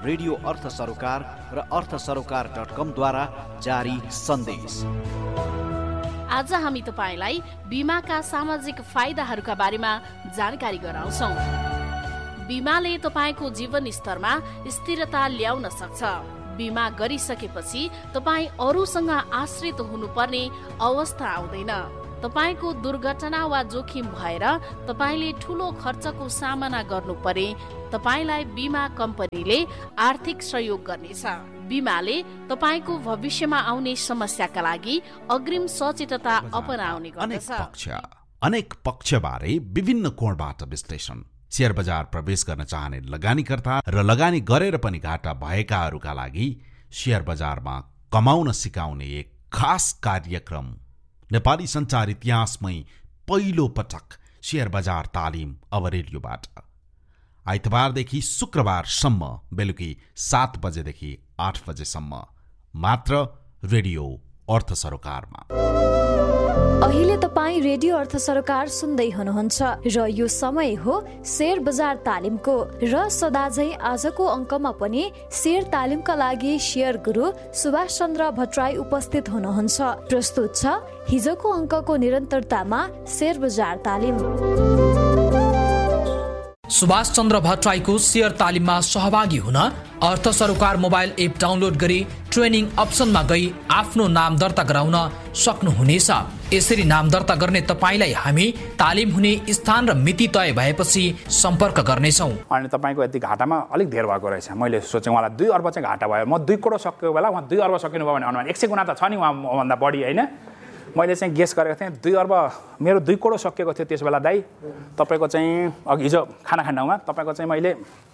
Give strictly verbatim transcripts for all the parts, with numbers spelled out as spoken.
Radio अर्थ सरोकार र अर्थ सरोकार डट कमद्वारा जारी सन्देश। आज हामी तपाईलाई बिमाका सामाजिक फाइदाहरूका बारेमा जानकारी गराउँछौँ। बिमाले तपाईको जीवन स्तरमा स्थिरता ल्याउन सक्छ। बिमा गरिसकेपछि तपाईँ अरूसँग आश्रित हुनुपर्ने अवस्था आउँदैन। तपाईको दुर्घटना वा जोखिम भएर तपाईले ठूलो खर्चको सामना गर्नु परे तपाईलाई बिमा कम्पनीले आर्थिक सहयोग गर्नेछ। बिमाले तपाईको भविष्यमा आउने समस्याका लागि अग्रिम सचेतता अपनाउने गर्दछ। अनेक पक्ष अनेक पक्षबारे विभिन्न कोणबाट विश्लेषण। शेयर बजार प्रवेश गर्न चाहने लगानीकर्ता र लगानी गरेर पनि घाटा भएकाहरूका लागि शेयर बजारमा कमाउन सिकाउने एक खास कार्यक्रम। नेपाली सञ्चार इतिहासमै पहिलो पटक शेयर बजार तालिम अब रेडियोबाट आइतबारदेखि शुक्रबारसम्म बेलुकी सात बजेदेखि आठ बजेसम्म मात्र रेडियो अर्थ सरोकारमा। अहिले तपाईँ रेडियो अर्थ सरोकार सुन्दै हुनुहुन्छ र यो समय हो शेयर बजार तालिमको र सदाझै आजको अङ्कमा पनि शेयर तालिमका लागि शेयर गुरु सुभाष चन्द्र भट्टराई उपस्थित हुनुहुन्छ। प्रस्तुत छ हिजोको अङ्कको निरन्तरतामा शेयर बजार तालिम। सुभाष चन्द्र भट्टराईको शेयर तालिममा सहभागी हुन अर्थ सरोकार मोबाइल एप डाउनलोड गरी ट्रेनिङ अप्सनमा गई आफ्नो नाम दर्ता गराउन सक्नुहुनेछ। यसरी नाम दर्ता गर्ने तपाईलाई हामी तालिम हुने स्थान र मिति तय भएपछि सम्पर्क गर्नेछौँ। अनि तपाईँको यति घाटामा अलिक धेर भएको रहेछ। मैले सोचेँ उहाँलाई दुई अर्ब चाहिँ घाटा भयो, म दुई करोड सकेको बेला उहाँ दुई अर्ब सकिनु भयो भने अनुमान एक सय गुणा त छ नि उहाँभन्दा बढी होइन। मैले चाहिँ गेस गरेको थिएँ दुई अर्ब मेरो दुई करोड सकिएको थियो त्यस बेला। दाइ तपाईँको चाहिँ अघि हिजो खाना खाने ठाउँमा तपाईँको चाहिँ मैले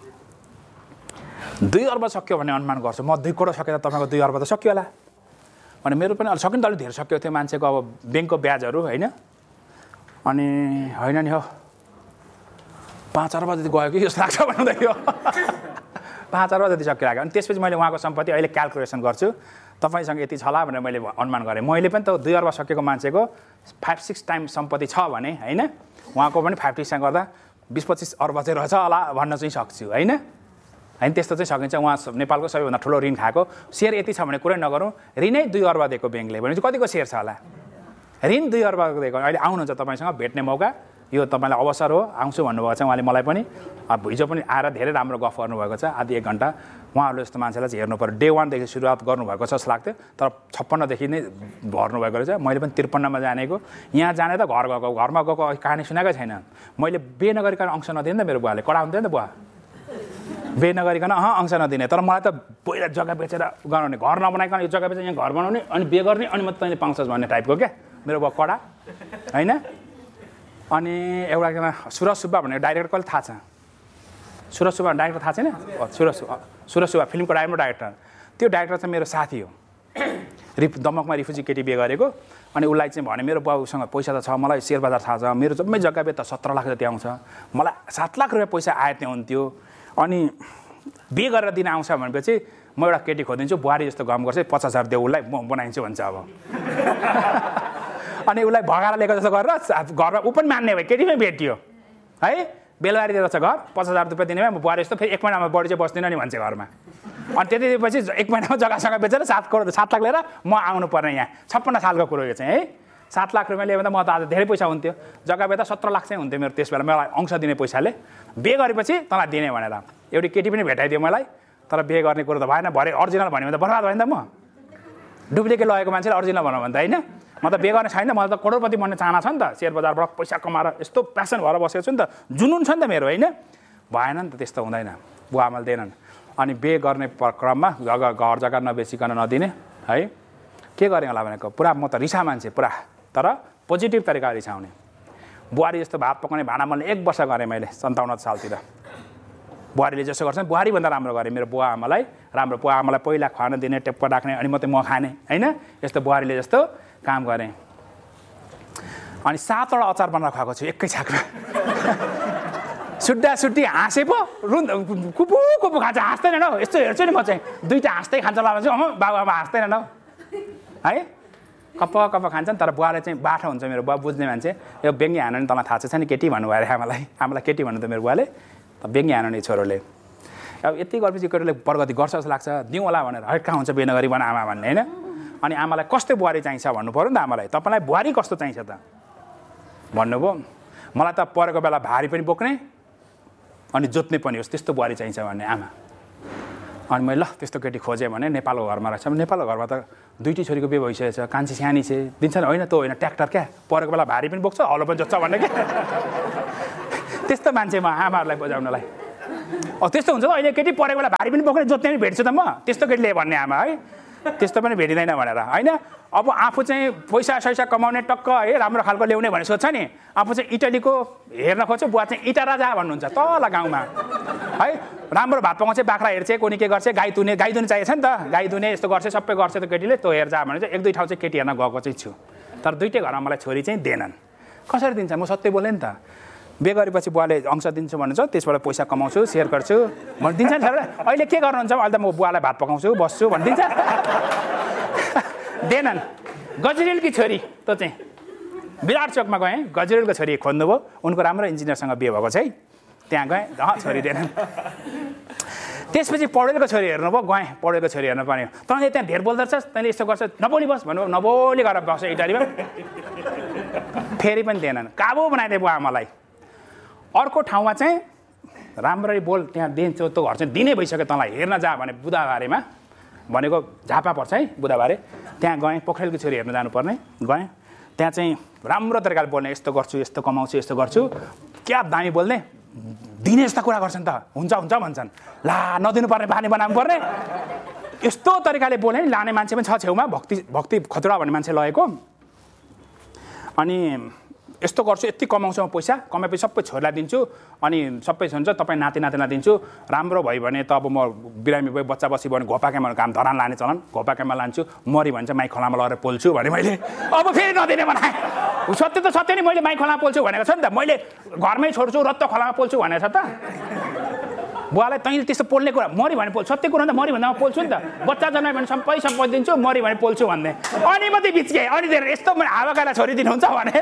दुई अर्ब सक्यो भन्ने अनुमान गर्छु। म दुई करोड सकेर तपाईँको दुई अर्ब त सक्यो होला भने मेरो पनि अलिक सकिन त अलिक धेरै सकिएको थियो मान्छेको अब ब्याङ्कको ब्याजहरू होइन। अनि होइन नि हो पाँच अर्ब जति गयो कि जस्तो लाग्छ भन्दै थियो। पाँच अर्ब जति सकिरहेको। अनि त्यसपछि मैले उहाँको सम्पत्ति अहिले क्यालकुलेसन गर्छु तपाईँसँग यति छ होला भनेर मैले अनुमान गरेँ। मैले पनि त दुई अर्ब सकेको मान्छेको फाइभ सिक्स टाइम सम्पत्ति छ भने होइन उहाँको पनि फाइभ सिक्ससँग गर्दा बिस पच्चिस अर्ब चाहिँ रहेछ होला भन्न चाहिँ सक्छु होइन। होइन त्यस्तो चाहिँ सकिन्छ। उहाँ नेपालको सबैभन्दा ठुलो ऋण खाएको। सेयर यति छ भने कुरै नगरौँ, ऋणै दुई अर्ब दिएको ब्याङ्कले भने चाहिँ कतिको सेयर छ होला? ऋण दुई अर्ब दिएको। अहिले आउनुहुन्छ तपाईँसँग भेट्ने मौका, यो तपाईँलाई अवसर हो। आउँछु भन्नुभएको छ उहाँले मलाई पनि। अब हिजो पनि आएर धेरै राम्रो गफ गर्नुभएको छ आधी एक घन्टा। उहाँहरूले जस्तो मान्छेलाई चाहिँ हेर्नु पर्यो। डे वानदेखि सुरुवात गर्नुभएको छ जस्तो लाग्थ्यो, तर छप्पन्नदेखि नै भर्नुभएको रहेछ। मैले पनि त्रिपन्नमा जानेको। यहाँ जाने त घर गएको, घरमा गएको कहानी सुनाएकै छैन। मैले बे नगरिकन अंश नदिने त मेरो बुवाले कडा हुन्थ्यो नि त बुवा। बे नगरिकन अह अंश नदिने, तर मलाई त पहिला जग्गा बेचेर गराउने, घर नबनाइकन यो जग्गा बेचेर यहाँ घर बनाउने अनि बे गर्ने अनि मात्रै तैँले पाउँछस् भन्ने टाइपको क्या मेरो बुवा कडा होइन। अनि एउटा सुरज सुब्बा भनेको डाइरेक्टर कसले थाहा छ? सुरज सुब्बा डाइरेक्टर थाहा छैन? सुरज सुरज सुब्बा फिल्मको राम्रो डाइरेक्टर। त्यो डाइरेक्टर चाहिँ मेरो साथी हो। रिफ दमकमा रिफ्युजी केटी बिहे गरेको। अनि उसलाई चाहिँ भने मेरो बाबुसँग पैसा त छ, मलाई सेयर बजार थाहा छ, मेरो जम्मै जग्गा बेच त सत्र लाख जति आउँछ, मलाई सात लाख रुपियाँ पैसा आयो त्यो हुन्थ्यो। अनि बिहे गरेर दिन आउँछ भनेपछि म एउटा केटी खोजिदिन्छु, बुहारी जस्तो काम गर्छ, पचास हजार देऊ उसलाई म बनाइदिन्छु भन्छ। अब अनि उसलाई भगाएर लिएको जस्तो गरेर घरमा ऊ पनि मान्ने भयो, केटी पनि भेटियो है। बेलबारी दिएको छ घर, पचास हजार रुपियाँ दिने भए म बुहारी जस्तो फेरि एक महिनामा बढी चाहिँ बस्दिनँ नि भन्छ घरमा। अनि त्यति दिएपछि एक महिनामा जग्गासँग बेचेर सात करोड सात लाख लिएर म आउनु पर्ने यहाँ। छप्पन्न सालको कुरो यो चाहिँ है। सात लाख रुपियाँ लियो भने त म त आज धेरै पैसा हुन्थ्यो। जग्गा बेच्दा सत्र लाख चाहिँ हुन्थ्यो मेरो त्यस बेला, मलाई अंश दिने पैसाले। बिहे गरेपछि तँलाई दिने भनेर एउटी केटी पनि भेटाइदियो मलाई। तर बिहे गर्ने कुरो त भएन। भरे अरिजिनल भन्यो भने त बर्बाद भयो नि त। म डुप्लिकेट लगेको मान्छेले अरिजिनल भनौँ भने त होइन। म त बिहे गर्ने छैन, मलाई त करोडपति बन्ने चाहना छ नि त। सेयर बजारबाट पैसा कमाएर यस्तो प्यासन भएर बसेको छु नि त, जुनुन छ नि त मेरो होइन। भएन नि त, त्यस्तो हुँदैन। बुवा आमाले दिएनन्। अनि बिहे गर्ने क्रममा जग्गा घर जग्गा नबेचिकन नदिने है। के गरेँ होला भनेको पुरा म त रिसा मान्छे पुरा, तर पोजिटिभ तरिकाले रिसाउने। बुहारी जस्तो भात पकाउने भाँडा मैले एक वर्ष गरेँ मैले सन्ताउन्न सालतिर। बुहारीले जस्तो गर्छ बुहारीभन्दा राम्रो गरेँ मेरो बुवा आमालाई। राम्रो बुवा आमालाई पहिला खुवान दिने, टेप्पा राख्ने, अनि मात्रै म खाने होइन। यस्तो बुहारीले जस्तो काम गरेँ। अनि सातवटा अचार बनाएर खुवाएको छु एकै छाकमा। सुड्दा सुड्टी हाँसे पो रुन् कुपु कुपु खान्छ, हाँस्दैनन् हौ। यस्तो हेर्छु नि म चाहिँ दुईवटा हाँस्दै खान्छ होला भने चाहिँ बाबुआमा हाँस्दैनन् हौ है। कप्प कप्प खान्छन्। तर बुवाले चाहिँ बाठो हुन्छ मेरो बुवा, बुझ्ने मान्छे। यो बेङ्गी हान्नु नि तँलाई थाहा छ नि केटी भन्नुभयो अरे आमालाई। आमालाई केटी भन्नु त मेरो बुवाले, त बेङ्गी हान्नु नि छोरोले। अब यति गरेपछि केटीले प्रगति गर्छ जस्तो लाग्छ दिउँ होला भनेर है कहाँ हुन्छ बिहे नगरी बन आमा भन्ने होइन अनि आमालाई कस्तो बुहारी चाहिन्छ भन्नु पऱ्यो नि त आमालाई तपाईँलाई बुहारी कस्तो चाहिन्छ त भन्नुभयो मलाई त परेको बेला भारी पनि बोक्ने अनि जोत्ने पनि होस् त्यस्तो बुहारी चाहिन्छ भन्ने आमा अनि मैले ल त्यस्तो केटी खोजेँ भने नेपालको घरमा रहेछ नेपालको घरमा त दुईटी छोरीको बिहे भइसकेको छ कान्छी सानी छ दिन्छन् होइन तँ होइन ट्र्याक्टर क्या परेको बेला भारी पनि बोक्छ हलो पनि जोत्छ भन्ने क्या त्यस्तो मान्छे म आमाहरूलाई बुझाउनलाई अब त्यस्तो हुन्छ अहिले केटी परेको बेला भारी पनि बोक्ने जोत्ने पनि भेट्छु त म त्यस्तो केटीले भन्ने आमा है त्यस्तो पनि भेटिँदैन भनेर होइन अब आफू चाहिँ पैसा सैसा कमाउने टक्क है राम्रो खालको ल्याउने भने सोध्छ नि आफू चाहिँ इटलीको हेर्न खोज्छ बुवा चाहिँ इटा राजा भन्नुहुन्छ तल गाउँमा है राम्रो भात पकाउँछ बाख्रा हेर्छ कोनी के गर्छ गाई दुने गाई दुने चाहिएको छ नि त गाई दुने यस्तो गर्छ सबै गर्छ त केटीले त्यो हेर्छ भने चाहिँ एक दुई ठाउँ चाहिँ केटी हेर्न गएको चाहिँ छु तर दुइटै घरमा मलाई छोरी चाहिँ दिएनन् कसरी दिन्छ म सत्य बोलेँ नि त बिहे गरेपछि बुवाले अंश दिन्छु भन्नुहुन्छ त्यसबाट पैसा कमाउँछु सेयर गर्छु भनिदिन्छ नि सर अहिले के गर्नुहुन्छ अहिले त म बुवालाई भात पकाउँछु बस्छु भनिदिन्छ दिएनन् गजरेलकी छोरी त्यो चाहिँ विराट चोकमा गएँ गजरेलको छोरी खोज्नुभयो उनको राम्रो इन्जिनियरसँग बिहे भएको छ है त्यहाँ गएँ अँ छोरी दिएनन् त्यसपछि पढेको छोरी हेर्नुभयो गएँ पढेको छोरी हेर्नु पर्ने तैँले त्यहाँ धेर बोल्दो रहेछस् तैँले यस्तो गर्छ नबोली बस भन्नुभयो नबोली गरेर बस्छ इटालीमा फेरि पनि दिएनन् काबु बनाइदिए बुवा आमालाई अर्को ठाउँमा चाहिँ राम्ररी बोल त्यहाँ दिन्छ त्यो घर चाहिँ दिनै भइसक्यो तँलाई हेर्न जा भने बुधबारेमा भनेको झापा पर्छ है बुधबारे त्यहाँ गएँ पोखरेलको छोरी हेर्न जानुपर्ने गएँ त्यहाँ चाहिँ राम्रो तरिकाले बोल्ने यस्तो गर्छु यस्तो कमाउँछु यस्तो गर्छु क्या दामी बोल्ने दिने यस्ता कुरा गर्छन् त हुन्छ हुन्छ भन्छन् ला नदिनु पर्ने बानी बनाउनु पर्ने यस्तो तरिकाले बोल्ने नि लाने मान्छे पनि छ छेउमा भक्ति भक्ति खतरा भन्ने मान्छे लगेको अनि यस्तो गर्छु यति कमाउँछु म पैसा कमाएपछि सबै छोरीलाई दिन्छु अनि सबै हुन्छ तपाईँ नाति नातिना दिन्छु राम्रो भयो भने त अब म बिरामी भयो बच्चा बसी भयो भने घोपाकेमा काम धरान लाने चलन घोपाकेमा लान्छु मरि भने चाहिँ माई खोलामा लगेर पोल्छु भने मैले अब फेरि नदिने बनाएँ सत्य त सत्य नि मैले माई खोलामा पोल्छु भनेको छ नि त मैले घरमै छोड्छु रत्त खोलामा पोल्छु भनेको छ त बुवालाई तैँले त्यस्तो पोल्ने कुरा मरि भने पोल्छु सत्य कुरा त मरि भन्दा म पोल्छु नि त बच्चा जन्मायो भने सबै सम्पत्ति दिन्छु मरि भने पोल्छु भन्ने अनि मात्रै बिच्केँ अनि धेरै यस्तो मैले हावा गाला छोरी दिनुहुन्छ भने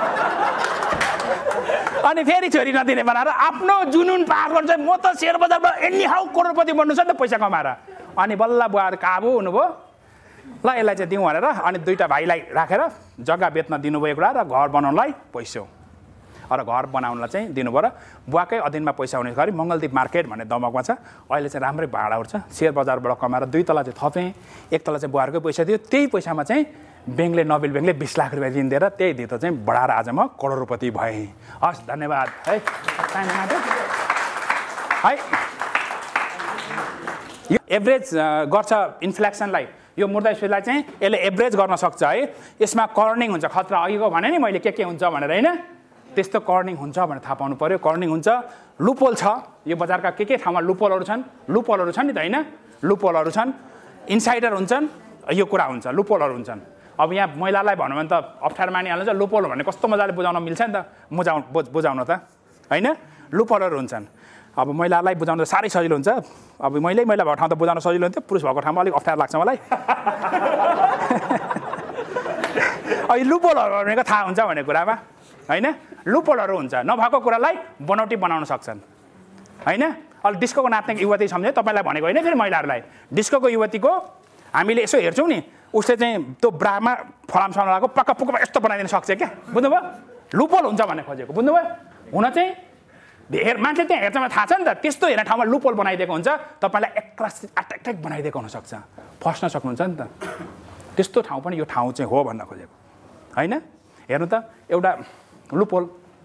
अनि फेरि छोरी नदिने बनाएर आफ्नो जुनुन पार गर्छ म त सेयर बजारमा एनी हाउ करोडपति बन्नु छ नि त पैसा कमाएर अनि बल्ल बुवाहरू काबु हुनुभयो ल यसलाई चाहिँ दिउँ भनेर अनि दुईवटा भाइलाई राखेर जग्गा बेच्न दिनुभयो एउटा र घर बनाउनलाई पैसा र घर बनाउनलाई चाहिँ दिनुभयो र बुवाकै अधीनमा पैसा हुने गरी मङ्गलदीप मार्केट भन्ने दमकमा छ अहिले चाहिँ राम्रै भाडा उठ्छ सेयर बजारबाट कमाएर दुई तला चाहिँ थपेँ एक तला चाहिँ बुवाहरूकै पैसा दियो त्यही पैसामा चाहिँ ब्याङ्कले नोबेल ब्याङ्कले बिस लाख रुपियाँ ऋण दिएर त्यही दिएर चाहिँ बढाएर आज म करोडपति भएँ हस् धन्यवाद है है यो एभरेज गर्छ इन्फ्लेक्सनलाई यो मुद्रास्फीतिलाई चाहिँ यसले एभरेज गर्न सक्छ है यसमा कर्निङ हुन्छ खतरा अघिको भने नि मैले के के हुन्छ भनेर होइन त्यस्तो कर्निङ हुन्छ भनेर थाहा पाउनु पऱ्यो कर्निङ हुन्छ लुपोल छ यो बजारका के के ठाउँमा लुपोलहरू छन् लुपोलहरू छन् नि त होइन लुपोलहरू छन् इन्साइडर हुन्छन् यो कुरा हुन्छ लुपोलहरू हुन्छन् अब यहाँ महिलालाई भन्यो भने त अप्ठ्यारो मानिहाल्नु छ लुपोल भने कस्तो मजाले बुझाउन मिल्छ नि त बुझाउ बुझाउन त होइन लुपोलहरू हुन्छन् अब महिलालाई बुझाउन त साह्रै सजिलो हुन्छ अब मैले महिला भएको ठाउँ त बुझाउन सजिलो हुन्थ्यो पुरुष भएको ठाउँमा अलिक अप्ठ्यारो लाग्छ मलाई अब लुपोलहरू भनेको थाहा हुन्छ भन्ने कुरामा होइन लुपोलहरू हुन्छ नभएको कुरालाई बनौटी बनाउन सक्छन् होइन अहिले डिस्कोको नाच्ने युवती सम्झे तपाईँलाई भनेको होइन फेरि महिलाहरूलाई डिस्कोको युवतीको हामीले यसो हेर्छौँ नि उसले चाहिँ त्यो ब्रामा फलाम लगाएको पक्का पुक्का यस्तो बनाइदिन सक्छ क्या बुझ्नुभयो लुपोल हुन्छ भन्ने खोजेको बुझ्नुभयो हुन चाहिँ हेर मान्छे त्यहाँ हेर्छ मलाई थाहा छ नि त त्यस्तो हेर्ने ठाउँमा लुपोल बनाइदिएको हुन्छ तपाईँलाई एक्रास अट्र्याक्टिभ बनाइदिएको हुनसक्छ फस्न सक्नुहुन्छ नि त त्यस्तो ठाउँ पनि यो ठाउँ चाहिँ हो भन्न खोजेको होइन हेर्नु त एउटा लुपोल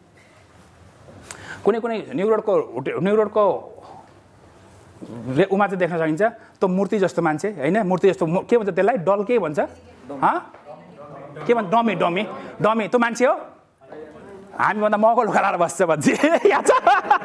कुनै कुनै न्यु रोडको न्यु रोडको उमा चाहिँ देख्न सकिन्छ त्यो मूर्ति जस्तो मान्छे होइन मूर्ति जस्तो के भन्छ त्यसलाई डल के भन्छ के भन्छ डमी डमी डमी त्यो मान्छे हो हामीभन्दा महँगो लुगा लाएर बस्छ भन्छ याद छ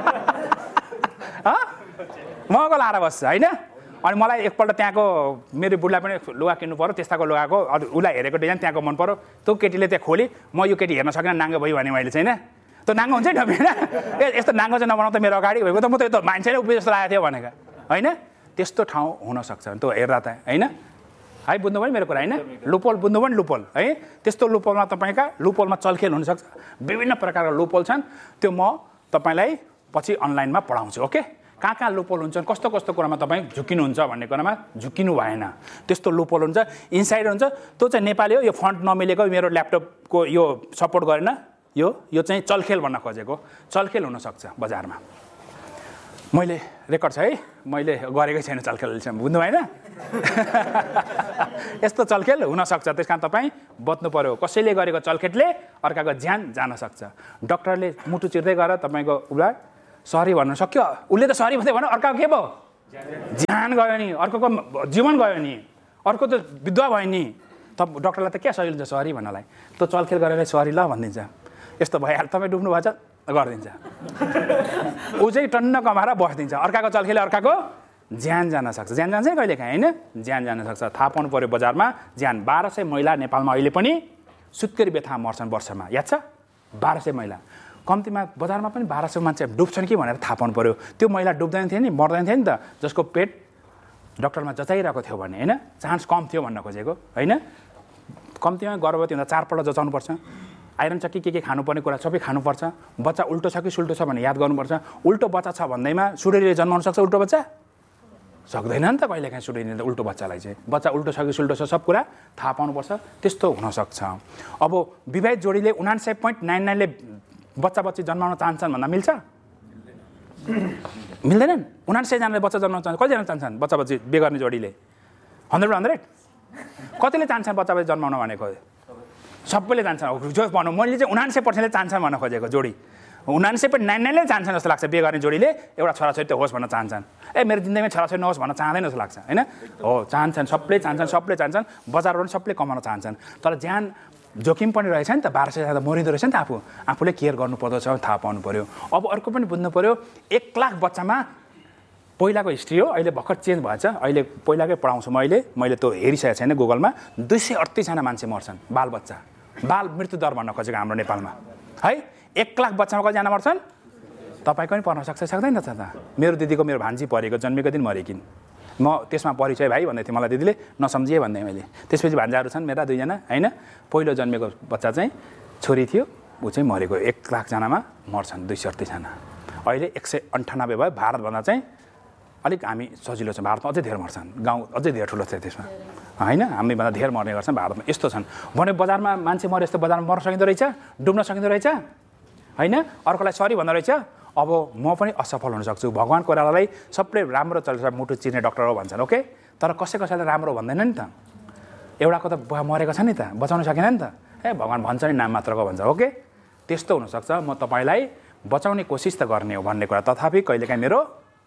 महँगो लाएर बस्छ होइन अनि मलाई एकपल्ट त्यहाँको मेरो बुढलाई पनि लुगा किन्नु पऱ्यो त्यस्ताको लुगाको उसलाई हेरेको डिजाइन त्यहाँको मन पऱ्यो त्यो केटीले त्यहाँ खोली म यो केटी हेर्न सकिनँ नाङ्गो भयो भने मैले चाहिँ होइन त्यो नाङ्गो हुन्छ नि होइन ए यस्तो नाङ्गो चाहिँ नबनाउ त मेरो अगाडि भएको त म त यो त मान्छे नै उभिए जस्तो लागेको थियो भनेको होइन त्यस्तो ठाउँ हुनसक्छ त्यो हेर्दा त होइन है बुझ्नुभयो नि मेरो कुरा होइन लुपोल बुझ्नुभयो नि लुपोल है त्यस्तो लुपोलमा तपाईँका लुपोलमा चलखेल हुनसक्छ विभिन्न प्रकारका लुपोल छन् त्यो म तपाईँलाई पछि अनलाइनमा पढाउँछु ओके कहाँ कहाँ लुपोल हुन्छ कस्तो कस्तो कुरामा तपाईँ झुकिनुहुन्छ भन्ने कुरामा झुकिनु भएन त्यस्तो लुपोल हुन्छ इनसाइड हुन्छ त्यो चाहिँ नेपाली हो यो फन्ट नमिलेको मेरो ल्यापटपको यो सपोर्ट गरेन यो यो चाहिँ चलखेल भन्न खोजेको चलखेल हुनसक्छ बजारमा मैले रेकर्ड छ है मैले गरेकै छैन चलखेल बुझ्नु भएन यस्तो चलखेल हुनसक्छ त्यस कारण तपाईँ बच्नु पर्यो कसैले गरेको चलखेलले अर्काको ज्यान जान सक्छ डक्टरले मुटु चिर्दै गएर तपाईँको उसलाई सरी भन्न सक्यो उसले त सरी भन्दै भने अर्काको के भयो ज्यान गयो नि अर्कोको जीवन गयो नि अर्को त विधवा भयो नि त डक्टरलाई त क्या सजिलो हुन्छ सरी भन्नलाई त्यो चलखेल गरेर सरी ल भनिदिन्छ यस्तो भइहाल्छ तपाईँ डुब्नु भएछ गरिदिन्छ ऊ चाहिँ टन्न कमाएर बसिदिन्छ अर्काको चलखेलले अर्काको ज्यान जान सक्छ ज्यान जान्छ कहिले काहीँ होइन ज्यान जान सक्छ थाहा पाउनु पऱ्यो बजारमा ज्यान बाह्र सय महिला नेपालमा अहिले पनि सुत्केरी व्यथा मर्छन् वर्षमा याद छ बाह्र सय महिला कम्तीमा बजारमा पनि बाह्र सय मान्छे डुब्छन् कि भनेर थाहा पाउनु पऱ्यो त्यो महिला डुब्दैन थियो नि मर्दैन थियो नि त जसको पेट डक्टरमा जचाइरहेको थियो भने होइन चान्स कम थियो भन्न खोजेको होइन कम्तीमा गर्भवती हुँदा चारपल्ट जचाउनुपर्छ आइरन छ कि के के खानुपर्ने कुरा सबै खानुपर्छ बच्चा उल्टो छ कि सुल्टो छ भने याद गर्नुपर्छ उल्टो बच्चा छ भन्दैमा सुडेरीले जन्माउन सक्छ उल्टो बच्चा सक्दैन नि त कहिलेकाहीँ सुडेरीले उल्टो बच्चालाई चाहिँ बच्चा उल्टो छ कि सुल्टो छ सब कुरा थाहा पाउनुपर्छ त्यस्तो हुनसक्छ अब विवाहित जोडीले उनान्सय पोइन्ट नाइन नाइनले बच्चा बच्ची जन्माउन चाहन्छन् भन्दा मिल्छ मिल्दैनन् उनान्सयजनाले बच्चा जन्माउन चाहन्छ कतिजना चाहन्छन् बच्चा बच्ची बिहे गर्ने जोडीले हन्ड्रेड हन्ड्रेड कतिले चाहन्छन् बच्चा बच्ची जन्माउन भनेको सबैले चाहन्छन् जो भनौँ मैले चाहिँ उनान्सय पर्सेन्टले चाहन्छन् भन्न खोजेको जोडी उनान्सय पोइन्ट नाइन नाइनले चाहन्छन् जस्तो लाग्छ बिहे गर्ने जोडीले एउटा छोराछोरी त्यो होस् भन्न चाहन्छन् ए मेरो जिन्दगीमा छोराछोरी नहोस् भन्न चाहँदैन जस्तो लाग्छ होइन हो चाहन्छन् सबले चाहन्छन् सबले चाहन्छन् बजारबाट सबले कमाउन चाहन्छन् तर ज्यान जोखिम पनि रहेछ नि त बाह्र सय जाँदा मरिँदो रहेछ नि त आफू आफूले केयर गर्नुपर्दछ थाहा पाउनु पऱ्यो अब अर्को पनि बुझ्नु पऱ्यो एक लाख बच्चामा पहिलाको हिस्ट्री हो अहिले भर्खर चेन्ज भएछ अहिले पहिलाकै पढाउँछु मैले मैले त्यो हेरिसकेको छैन गुगलमा दुई सय अडतिसजना मान्छे मर्छन् बाल बच्चा बाल मृत्यु दर भन्न खोजेको हाम्रो नेपालमा है एक लाख बच्चामा कतिजना मर्छन् तपाईँको पनि पर्न सक्छ सक्दैन त मेरो दिदीको मेरो भान्जी परेको जन्मेको दिन मरेकिन् म त्यसमा परिचय भाइ भन्दै थिएँ मलाई दिदीले नसम्झिए भन्दै मैले त्यसपछि भान्जाहरू छन् मेरा दुईजना होइन पहिलो जन्मेको बच्चा चाहिँ छोरी थियो ऊ चाहिँ मरेको एक लाखजनामा मर्छन् दुई सय अडतिसजना अहिले एक सय अन्ठानब्बे भयो भारतभन्दा चाहिँ अलिक हामी सजिलो छ भारतमा अझै धेरै मर्छन् गाउँ अझै धेरै ठुलो छ त्यसमा होइन हामीभन्दा धेरै मर्ने गर्छन् भारतमा यस्तो छन् भने बजारमा मान्छे मरे जस्तो बजारमा मर्न सकिँदो रहेछ डुब्न सकिँदो रहेछ होइन अर्कोलाई सरी भन्दो रहेछ अब म पनि असफल हुनसक्छु भगवान् कोइरालालाई सबले राम्रो चल्छ मुटु चिर्ने डक्टर हो भन्छन् ओके तर कसै कसैलाई राम्रो भन्दैन नि त एउटाको त बुवा मरेको छ नि त बचाउन सकेन नि त ए भगवान् भन्छ नि नाम मात्रको भन्छ ओके त्यस्तो हुनसक्छ म तपाईँलाई बचाउने कोसिस त गर्ने हो भन्ने कुरा तथापि कहिलेकाहीँ मेरो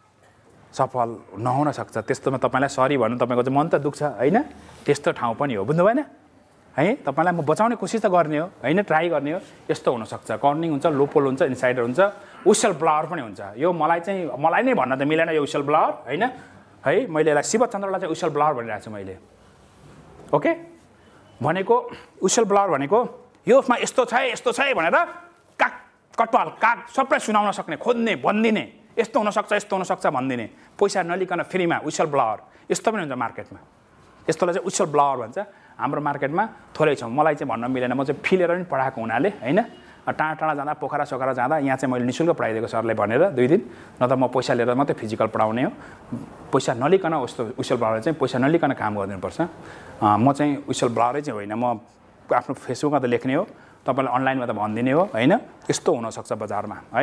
सफल नहुन सक्छ त्यस्तोमा तपाईँलाई सरी भन्नु तपाईँको चाहिँ मन त दुख्छ होइन त्यस्तो ठाउँ पनि हो बुझ्नु भएन है तपाईँलाई म बचाउने कोसिस त गर्ने हो होइन ट्राई गर्ने हो यस्तो हुनसक्छ कर्निङ हुन्छ लोपोल हुन्छ इनसाइडर हुन्छ विसल ब्लावर पनि हुन्छ यो मलाई चाहिँ मलाई नै भन्न त मिलेन यो विसल ब्लावर होइन है मैले यसलाई शिवचन्द्रलाई चाहिँ विसल ब्लावर भनिरहेको छु मैले ओके भनेको विसल ब्लावर भनेको योमा यस्तो छ यस्तो छ भनेर काग कटवाल काग सबै सुनाउन सक्ने खोज्ने भनिदिने यस्तो हुनसक्छ यस्तो हुनसक्छ भनिदिने पैसा नलिकन फ्रीमा विसल ब्लावर यस्तो पनि हुन्छ मार्केटमा यस्तोलाई चाहिँ विसल ब्लावर भन्छ हाम्रो मार्केटमा थोरै छ मलाई चाहिँ भन्न मिलेन म चाहिँ फिलेर पनि पढाएको हुनाले होइन टाढा टाढा जाँदा पोखरा सोखरा जाँदा यहाँ चाहिँ मैले निःशुल्क पढाइदिएको सरले भनेर दुई दिन न त म पैसा लिएर मात्रै फिजिकल पढाउने हो पैसा नलिकन उस्तो विसल ब्लावर चाहिँ पैसा नलिकन काम गरिदिनुपर्छ म चाहिँ विसल ब्लावरै चाहिँ होइन म आफ्नो फेसबुकमा त लेख्ने हो तपाईँलाई अनलाइनमा त भनिदिने हो होइन यस्तो हुनसक्छ बजारमा है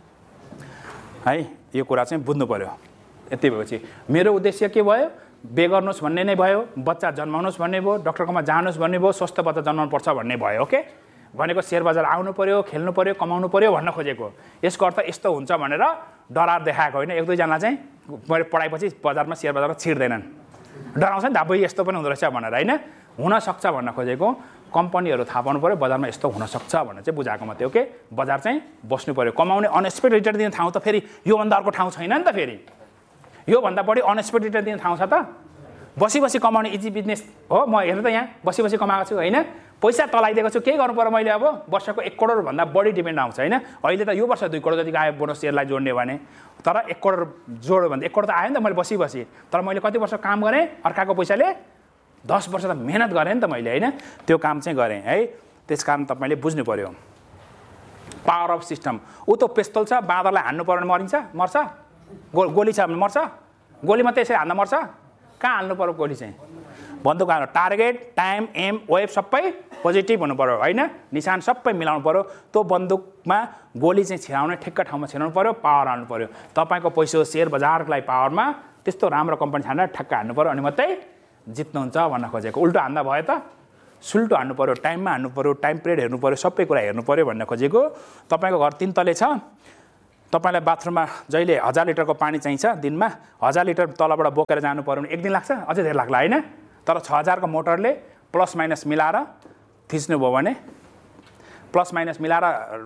है यो कुरा चाहिँ बुझ्नु पऱ्यो यति भएपछि मेरो उद्देश्य के भयो बिहे गर्नुहोस् भन्ने नै भयो बच्चा जन्माउनुहोस् भन्ने भयो डक्टरकोमा जानुहोस् भन्ने भयो स्वस्थ बच्चा जन्माउनु पर्छ भन्ने भयो ओके भनेको सेयर बजार आउनु पऱ्यो खेल्नु पऱ्यो कमाउनु पऱ्यो भन्न खोजेको यसको अर्थ यस्तो हुन्छ भनेर डरार देखाएको होइन एक दुईजना चाहिँ मैले पढाएपछि बजारमा सेयर बजारमा छिर्दैनन् डराउँछ नि त अब यस्तो पनि हुँदो रहेछ भनेर होइन हुनसक्छ भन्न खोजेको कम्पनीहरू थाहा पाउनु पऱ्यो बजारमा यस्तो हुनसक्छ भनेर चाहिँ बुझाएको मात्रै ओके बजार चाहिँ बस्नु पऱ्यो कमाउने अनएक्सपेक्टेड रिटर्न दिने ठाउँ त फेरि योभन्दा अर्को ठाउँ छैन नि त फेरि योभन्दा बढी अनएक्सपेक्टेड रिटर्न दिने ठाउँ छ त बसी बसी कमाउने इजी बिजनेस हो म हेर्नु त यहाँ बसी बसी कमाएको छु होइन पैसा तलाइदिएको छु केही गर्नु पर्यो मैले अब वर्षको एक करोडभन्दा बढी डिपेन्ड आउँछ होइन अहिले त यो वर्ष दुई करोड जतिको आयो बोनस सेयरलाई जोड्ने भने तर एक करोड जोड्यो भने एक करोड त आयो नि त मैले बसी बसी तर मैले कति वर्ष काम गरेँ अर्काको पैसाले दस वर्ष त मेहनत गरेँ नि त मैले होइन त्यो काम चाहिँ गरेँ है त्यस कारण तपाईँले बुझ्नु पऱ्यो पावर अफ सिस्टम ऊ त पेस्तोल छ बाँदरलाई हान्नु पर्यो भने मरिन्छ मर्छ गो गोली छ भने मर्छ गोली मात्रै यसरी हान्दा मर्छ कहाँ हाल्नु पर्यो गोली चाहिँ बन्दुक हाल्नु टार्गेट टाइम एम वेभ सबै पोजिटिभ हुनु पर्यो होइन निशान सबै मिलाउनु पर्यो त्यो बन्दुकमा गोली चाहिँ छिराउने ठिक्क ठाउँमा छिराउनु पर्यो पावर हाल्नु पर्यो तपाईँको पैसा सेयर बजारलाई पावरमा त्यस्तो राम्रो कम्पनी छानेर ठ्याक्क हान्नु पर्यो अनि मात्रै जित्नुहुन्छ भन्न खोजेको उल्टो हान्दा भयो त सुल्टो हान्नु पर्यो टाइममा हान्नु पर्यो टाइम पिरियड हेर्नु पर्यो सबै कुरा हेर्नु पर्यो भन्न खोजेको तपाईँको घर तिन तले छ तपाईँलाई बाथरुममा जहिले हजार लिटरको पानी चाहिन्छ दिनमा हजार लिटर तलबाट बोकेर जानु पर्यो भने एक दिन लाग्छ अझै धेरै लाग्ला होइन तर छ हजारको मोटरले प्लस माइनस मिलाएर थिच्नुभयो भने प्लस माइनस मिलाएर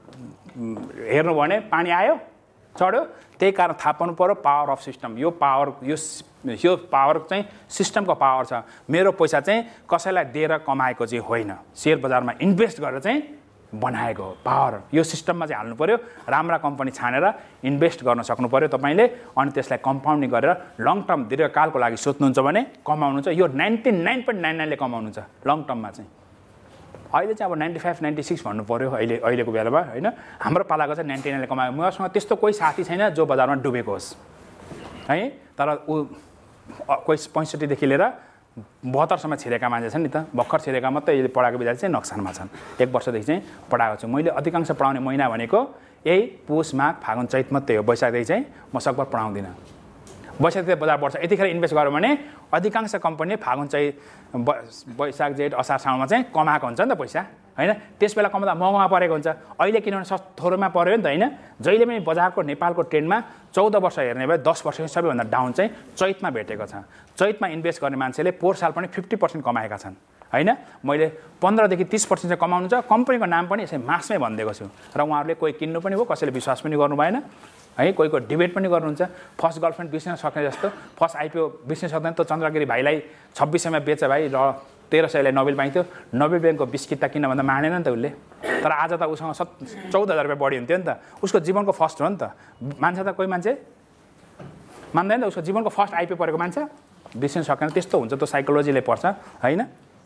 हेर्नु भने पानी आयो चढ्यो त्यही कारण थाहा पाउनु पर्यो पावर अफ सिस्टम यो पावर यो यो पावर चाहिँ सिस्टमको पावर छ मेरो पैसा चाहिँ कसैलाई दिएर कमाएको चाहिँ होइन सेयर बजारमा इन्भेस्ट गरेर चाहिँ बनाएको हो पावर यो सिस्टममा चाहिँ हाल्नु पर्यो राम्रा कम्पनी छानेर इन्भेस्ट गर्न सक्नु पर्यो तपाईँले अनि त्यसलाई कम्पाउन्डिङ गरेर लङ टर्म दीर्घकालको लागि सोच्नुहुन्छ भने कमाउनुहुन्छ यो ninety nine point nine नाइनले कमाउनुहुन्छ long टर्ममा चाहिँ अहिले चाहिँ अब नाइन्टी फाइभ नाइन्टी सिक्स भन्नु पऱ्यो अहिले अहिलेको बेलामा होइन हाम्रो पालाको चाहिँ नाइन्टी नाइनले कमायो मसँग त्यस्तो कोही साथी छैन जो बजारमा डुबेको होस् है तर ऊ कोही पैँसठीदेखि लिएर बहत्तरसम्म छिरेका मान्छे छन् नि त भर्खर छिरेका मात्रै अहिले पढाएको विद्यार्थी चाहिँ नोक्सानमा छन् एक वर्षदेखि चाहिँ पढाएको छु मैले अधिकांश पढाउने महिना भनेको यही पुष माघ फागुन चैत मात्रै हो वैशाखदेखि चाहिँ म सकभर पढाउँदिनँ वैशाखदेखि बजार बढ्छ यतिखेर इन्भेस्ट गऱ्यो भने अधिकांश कम्पनी फागुन चैत वैशाख जेठ असार साउनमा चाहिँ कमाएको हुन्छ नि त पैसा होइन त्यस बेला कमाउँदा महँगोमा परेको हुन्छ अहिले किनभने सस् थोरोमा पऱ्यो नि त होइन जहिले पनि बजारको नेपालको ट्रेन्डमा चौध वर्ष हेर्ने भए दस वर्ष सबैभन्दा डाउन चाहिँ चैतमा भेटेको छ चैतमा इन्भेस्ट गर्ने मान्छेले पोहोर साल पनि फिफ्टी पर्सेन्ट कमाएका छन् होइन मैले पन्ध्रदेखि तिस पर्सेन्ट चाहिँ कमाउनुहुन्छ कम्पनीको नाम पनि यसै मासमै भनिदिएको छु र उहाँहरूले कोही किन्नु पनि हो कसैले विश्वास पनि गर्नु भएन है कोही कोही डिबेट पनि गर्नुहुन्छ फर्स्ट गर्लफ्रेन्ड बिच्न सक्ने जस्तो फर्स्ट आइपिओ बिच्न सक्दैन त चन्द्रगिरी भाइलाई छब्बिस सयमा बेच भाइ र तेह्र सयले नोबेल पाइन्थ्यो नोबेल ब्याङ्कको बिस्किट त किन भन्दा मानेन नि त उसले तर आज त उसँग सत् चौध हजार रुपियाँ बढी हुन्थ्यो नि त उसको जीवनको फर्स्ट हो नि त मान्छे त कोही मान्छे मान्दैन त उसको जीवनको फर्स्ट आइपिओ परेको मान्छे बिच्न सकेन त्यस्तो हुन्छ त्यो साइकोलोजीले पर्छ होइन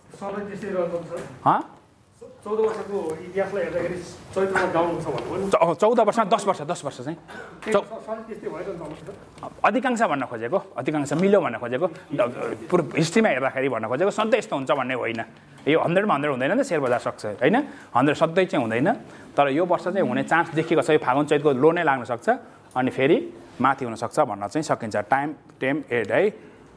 चौध वर्षको इतिहासलाई हेर्दाखेरि चैत्रमा डाउन हुन्छ भन्नुभयो चौध वर्षमा दस वर्ष दस वर्ष चाहिँ अधिकांश भन्न खोजेको अधिकांश मिल्यो भन्न खोजेको पुरो हिस्ट्रीमा हेर्दाखेरि भन्न खोजेको सधैँ यस्तो हुन्छ भन्ने होइन यो हन्ड्रेडमा हन्ड्रेड हुँदैन नि त सेयर बजार सक्छ होइन हन्ड्रेड सधैँ चाहिँ हुँदैन तर यो वर्ष चाहिँ हुने चान्स देखिएको छ यो फागुन चैतको लो नै लाग्न सक्छ अनि फेरि माथि हुनसक्छ भन्न चाहिँ सकिन्छ टाइम टेम एड है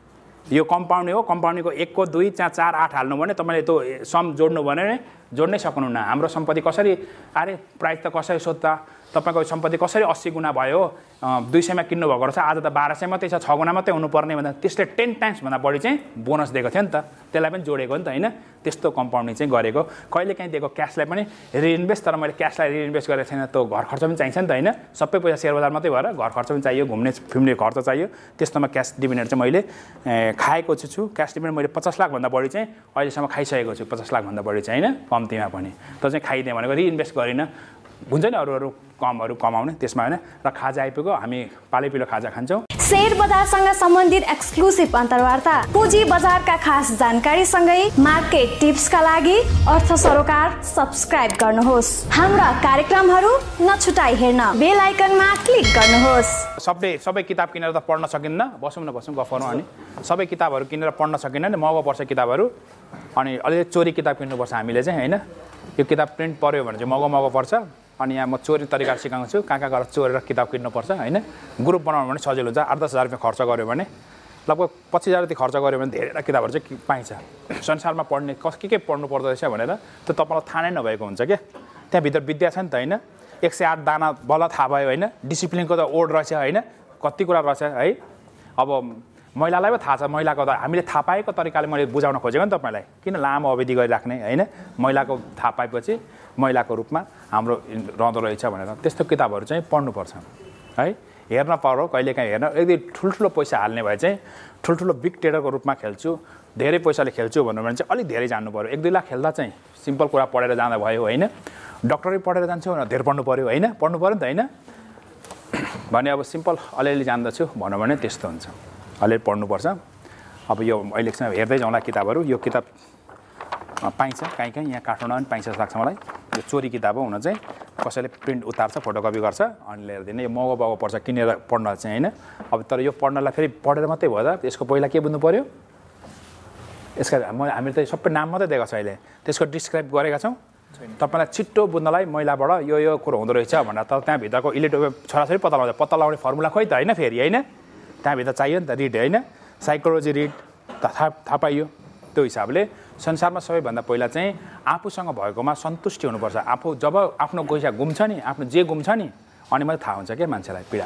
यो कम्पाउन्ड हो कम्पाउन्डको एकको दुई चार चार आठ हाल्नु भने तपाईँले त्यो सम जोड्नु भने जोड्नै सक्नुहुन्न हाम्रो सम्पत्ति कसरी अरे प्राइस त कसरी सोध्दा तपाईँको सम्पत्ति कसरी अस्सी गुणा भयो दुई सयमा किन्नु भएको रहेछ आज त बाह्र सय मात्रै छ छ गुणा मात्रै हुनुपर्ने भन्दा त्यसले टेन टाइम्सभन्दा बढी चाहिँ बोनस दिएको थियो नि त त्यसलाई पनि जोडेको नि त होइन त्यस्तो कम्पाउन्डिङ चाहिँ गरेको कहिले काहीँ दिएको क्यासलाई पनि रिइन्भेस्ट तर मैले क्यासलाई रिइन्भेस्ट गरेको छैन त्यो घर खर्च पनि चाहिन्छ नि त होइन सबै पैसा सेयर बजार मात्रै भएर घर खर्च पनि चाहियो घुम्ने फिर्ने खर्च चाहियो त्यस्तोमा क्यास डिभिडेन्ड चाहिँ मैले खाएको छु क्यास डिभिडेन्ड मैले पचास लाखभन्दा बढी चाहिँ अहिलेसम्म खाइसकेको छु पचास लाखभन्दा बढी चाहिँ होइन कम्तीमा पनि त चाहिँ खाइदिएँ भनेको रिइन्भेस्ट गरिनँ हुन्छ नि अरू अरू कमहरू कमाउने त्यसमा होइन र खाजा आइपुग्यो हामी पालैपिलो खाजा खान्छौँ शेयर बजारसँग सम्बन्धित एक्सक्लुसिभ अन्तर्वार्ता पुँजी बजारका खास जानकारीसँगै मार्केट टिप्सका लागि अर्थ सरोकार सब्स्क्राइब गर्नुहोस् हाम्रा कार्यक्रमहरू नछुटाई हेर्न बेल आइकनमा क्लिक गर्नुहोस् सबै सबै किताब किनेर त पढ्न सकिन्न बसौँ न बसौँ गफ गरौँ अनि सबै किताबहरू किनेर पढ्न सकिन्न नि महँगो पर्छ किताबहरू अनि अलिअलि चोरी किताब किन्नुपर्छ हामीले चाहिँ होइन यो किताब प्रिन्ट पऱ्यो भने चाहिँ महँगो महँगो पर्छ अनि यहाँ म चोरी तरिका सिकाउँछु कहाँ कहाँ गएर चोरेर किताब किन्नुपर्छ होइन ग्रुप बनाउनु भने सजिलो हुन्छ आठ दस हजार रुपियाँ खर्च गऱ्यो भने लगभग पच्चिस हजार जति खर्च गऱ्यो भने धेरै किताबहरू चाहिँ पाइन्छ संसारमा पढ्ने कस के के पढ्नु पर्दो रहेछ भनेर त्यो तपाईँलाई थाहा नै नभएको हुन्छ क्या त्यहाँभित्र विद्या छ नि त होइन एक सय आठ दाना बल्ल थाहा भयो होइन डिसिप्लिनको त ओड रहेछ होइन कति कुरा रहेछ है अब महिलालाई पो थाहा छ महिलाको त हामीले थाहा पाएको तरिकाले मैले बुझाउन खोजेको नि तपाईँलाई किन लामो अवधि गरिराख्ने होइन महिलाको थाहा पाएपछि महिलाको रूपमा हाम्रो रहँदो रहेछ भनेर त्यस्तो किताबहरू चाहिँ पढ्नुपर्छ है हेर्न पर्यो कहिलेकाहीँ हेर्न यदि ठुल्ठुलो पैसा हाल्ने भए चाहिँ ठुल्ठुलो बिग ट्रेडरको रूपमा खेल्छु धेरै पैसाले खेल्छु भन्नु भने चाहिँ अलिक धेरै जान्नु पऱ्यो एक दुई लाख खेल्दा चाहिँ सिम्पल कुरा पढेर जाँदा भयो होइन डक्टरै पढेर जान्छु भने धेरै पढ्नु पऱ्यो होइन पढ्नु पऱ्यो नि त होइन भने अब सिम्पल अलिअलि जान्दछु भनौँ भने त्यस्तो हुन्छ अलिअलि पढ्नुपर्छ अब यो अहिलेसम्म हेर्दै जाउँला किताबहरू यो किताब पाइन्छ कहीँ कहीँ यहाँ काठमाडौँमा पनि पाइन्छ जस्तो लाग्छ मलाई यो चोरी किताब हो हुन चाहिँ कसैले प्रिन्ट उतार्छ फोटोकपी गर्छ अनि लिएर दिने यो महँगो बाउ पर्छ किनेर पढ्न चाहिँ होइन अब तर यो पढ्नलाई फेरि पढेर मात्रै भयो त यसको पहिला के बुझ्नु पऱ्यो यसका म हामीले त सबै नाम मात्रै दिएको छ अहिले त्यसको डिस्क्राइब गरेका छौँ तपाईँलाई छिट्टो बुझ्नलाई मैलाबाट यो यो कुरो हुँदो रहेछ भनेर त त्यहाँभित्रको इलेक्ट्रिक छोराछोरी पत्ता लगाउँछ पत्ता लगाउने फर्मुला खोइ त होइन फेरि होइन त्यहाँभित्र चाहियो नि त रिड होइन साइकोलोजी रिड थाहा थाहा पाइयो त्यो हिसाबले संसारमा सबैभन्दा पहिला चाहिँ आफूसँग भएकोमा सन्तुष्टि हुनुपर्छ आफू जब आफ्नो पैसा गुम्छ नि आफ्नो जे गुम्छ नि अनि मात्रै थाहा हुन्छ क्या मान्छेलाई पीडा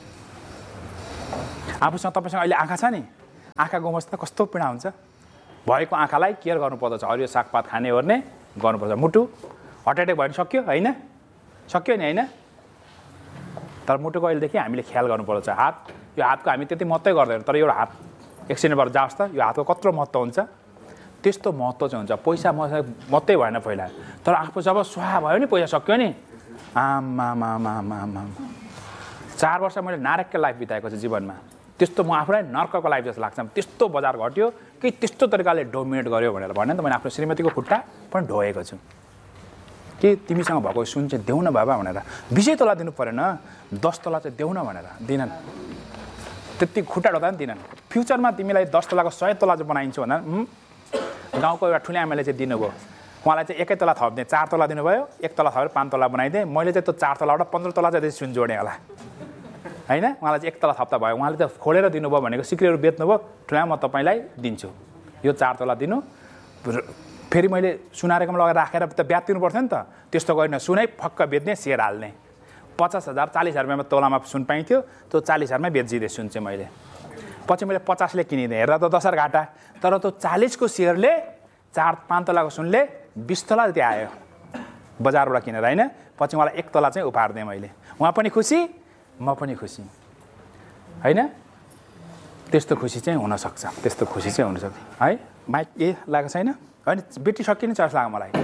आफूसँग तपाईँसँग अहिले आँखा छ नि आँखा गुमाउँछ त कस्तो पीडा हुन्छ भएको आँखालाई केयर गर्नुपर्दछ हरियो सागपात खाने ओर्ने गर्नुपर्छ मुटु हार्ट एट्याक भयो भने सक्यो होइन सक्यो नि होइन तर मुटुको अहिलेदेखि हामीले ख्याल गर्नुपर्दछ हात यो हातको हामी त्यति महत्त्वै गर्दैन तर एउटा हात एक्सिडेन्ट भएर जाओस् त यो हातको कत्रो महत्त्व हुन्छ त्यस्तो महत्त्व चाहिँ हुन्छ पैसा मात्रै भएन पहिला तर आफू जब स्वाहा भयो नि पैसा सक्यो नि आमामामामामा चार वर्ष मैले नारकको लाइफ बिताएको छु जीवनमा त्यस्तो म आफूलाई नर्कको लाइफ जस्तो लाग्छ त्यस्तो बजार घट्यो कि त्यस्तो तरिकाले डोमिनेट गर्यो भनेर भने त मैले आफ्नो श्रीमतीको खुट्टा पनि ढोएको छु कि तिमीसँग भएको सुन चाहिँ देऊ न बाबा भनेर बिसै तोला दिनु परेन दस तोला चाहिँ देऊ न भनेर दिनन् त्यति खुट्टा ढोदा पनि दिनन् फ्युचरमा तिमीलाई दस तोलाको सय तोला चाहिँ बनाइन्छु भन्दा गाउँको एउटा ठुलो आमाले चाहिँ दिनुभयो उहाँलाई चाहिँ एकै तोला थपिदिएँ चार तोला दिनुभयो एक तोला थपेर पाँच तोला बनाइदिएँ मैले चाहिँ त्यो चार तोलाबाट पन्ध्र तोला चाहिँ सुन जोडेँ होला होइन उहाँलाई चाहिँ एक तला थप्ता भयो उहाँले त खोलेर दिनुभयो भनेको सिक्रीहरू बेच्नुभयो ठुला म तपाईँलाई दिन्छु यो चार तोला दिनु फेरि मैले सुनारेकोमा लगेर राखेर त ब्याज तिर्नु पर्थ्यो नि त त्यस्तो गरिन सुनै फक्क बेच्ने सेयर हाल्ने पचास हजार चालिस हजार रुपियाँमा तोलामा सुन पाइन्थ्यो त्यो चालिस हजारमै बेचिदिएँ सुन चाहिँ मैले पछि मैले पचासले किनिदिएँ हेर्दा त दस हजार घाटा तर त्यो चालिसको सेयरले चार पाँच तलाको सुनले बिस तला जति आयो बजारबाट किनेर होइन पछि उहाँलाई एक तला चाहिँ उपहार दिएँ मैले उहाँ पनि खुसी म पनि खुसी होइन त्यस्तो खुसी चाहिँ हुनसक्छ त्यस्तो खुसी चाहिँ हुनसक्छ है माइक ए लागेको छैन होइन ब्याट्री सकिने जस्तो लाग्यो मलाई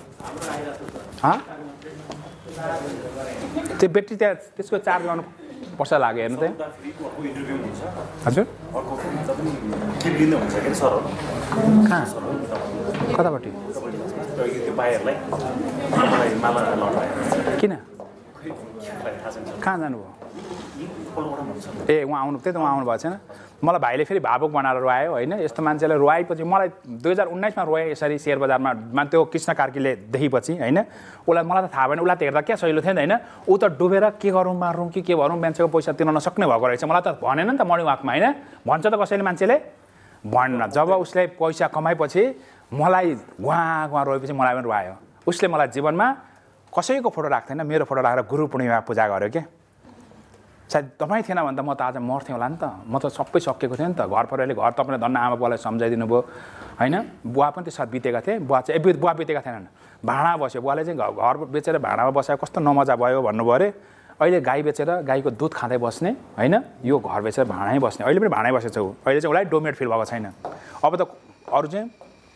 त्यो ब्याट्री त्यहाँ त्यसको चार्ज गर्नु पर्छ लाग्यो हेर्नु त हजुर कतापट्टि किन कहाँ जानुभयो ए उहाँ आउनु त्यही त उहाँ आउनु भएको छैन मलाई भाइले फेरि भावुक बनाएर रोआयो होइन यस्तो मान्छेलाई रोआएपछि मलाई दुई हजार उन्नाइसमा रोएँ यसरी सेयर बजारमा त्यो कृष्ण कार्कीले देखेपछि होइन उसलाई मलाई त थाहा भएन उसलाई त हेर्दा क्या सहिलो थिएन होइन ऊ त डुबेर के गरौँ मारौँ कि के गरौँ मान्छेको पैसा तिर्न नसक्ने भएको रहेछ मलाई त भनेन नि त मर्निङ वाकमा होइन भन्छ त कसैले मान्छेले भन्न जब उसले पैसा कमाएपछि मलाई उहाँ उहाँ रोएपछि मलाई पनि रोआयो उसले मलाई जीवनमा कसैको फोटो राख्दैन मेरो फोटो राखेर गुरु पूर्णिमा पूजा गर्यो क्या सायद तपाईँ थिएन भने त म त आज मर्थेँ होला नि त म त सबै सकिएको थिएँ नि त घर परिवारले घर तपाईँले धन्न आमा बुवालाई सम्झाइदिनु भयो होइन बुवा पनि त्यो साथ बितेका थिए बुवा चाहिँ ए बुवा बितेका थिएनन् भाँडा बस्यो बुवाले चाहिँ घर बेचेर भाँडामा बसेर कस्तो नमजा भयो भन्नुभयो अरे अहिले गाई बेचेर गाईको दुध खाँदै बस्ने होइन यो घर बेचेर भाँडै बस्ने अहिले पनि भाँडै बसेको छु अहिले चाहिँ उसलाई डोमिनेट फिल भएको छैन अब त अरू चाहिँ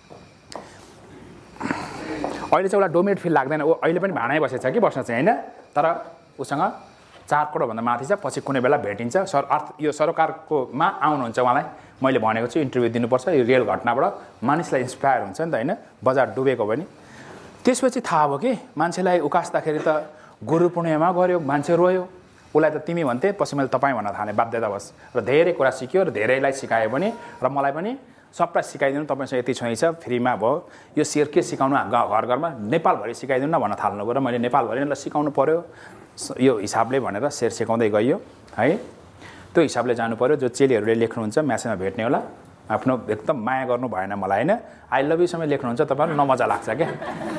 अहिले चाहिँ उसलाई डोमिनेट फिल लाग्दैन ऊ अहिले पनि भाँडै बसेको छ कि बस्न चाहिँ होइन तर उसँग चार करोडभन्दा माथि छ पछि कुनै बेला भेटिन्छ सर अर्थ यो सरकारकोमा आउनुहुन्छ उहाँलाई मैले भनेको छु इन्टरभ्यू दिनुपर्छ यो रियल घटनाबाट मानिसलाई इन्सपायर हुन्छ नि त होइन बजार डुबेको पनि त्यसपछि थाहा भयो कि मान्छेलाई उकास्दाखेरि त गुरु पूर्णिमा गऱ्यो मान्छे रोयो उसलाई त तिमी भन्थे पछि मैले तपाईँ भन्न थालेँ बाध्यतावश र धेरै कुरा सिक्यो र धेरैलाई सिकायो पनि र मलाई पनि सबलाई सिकाइदिनु तपाईँसँग यति छ फ्रीमा भयो यो सेयर के सिकाउनु घर घरमा नेपालभरि सिकाइदिनु न भन्न थाल्नुभयो र मैले नेपालभरि सिकाउनु पऱ्यो यो हिसाबले भनेर सेयर सिकाउँदै गइयो है त्यो हिसाबले जानु पऱ्यो जो चेलीहरूले लेख्नुहुन्छ म्यासेजमा भेट्ने होला आफ्नो एकदम माया गर्नु भएन मलाई होइन आई लभ यू समय लेख्नुहुन्छ तपाईँहरू नमजा लाग्छ क्या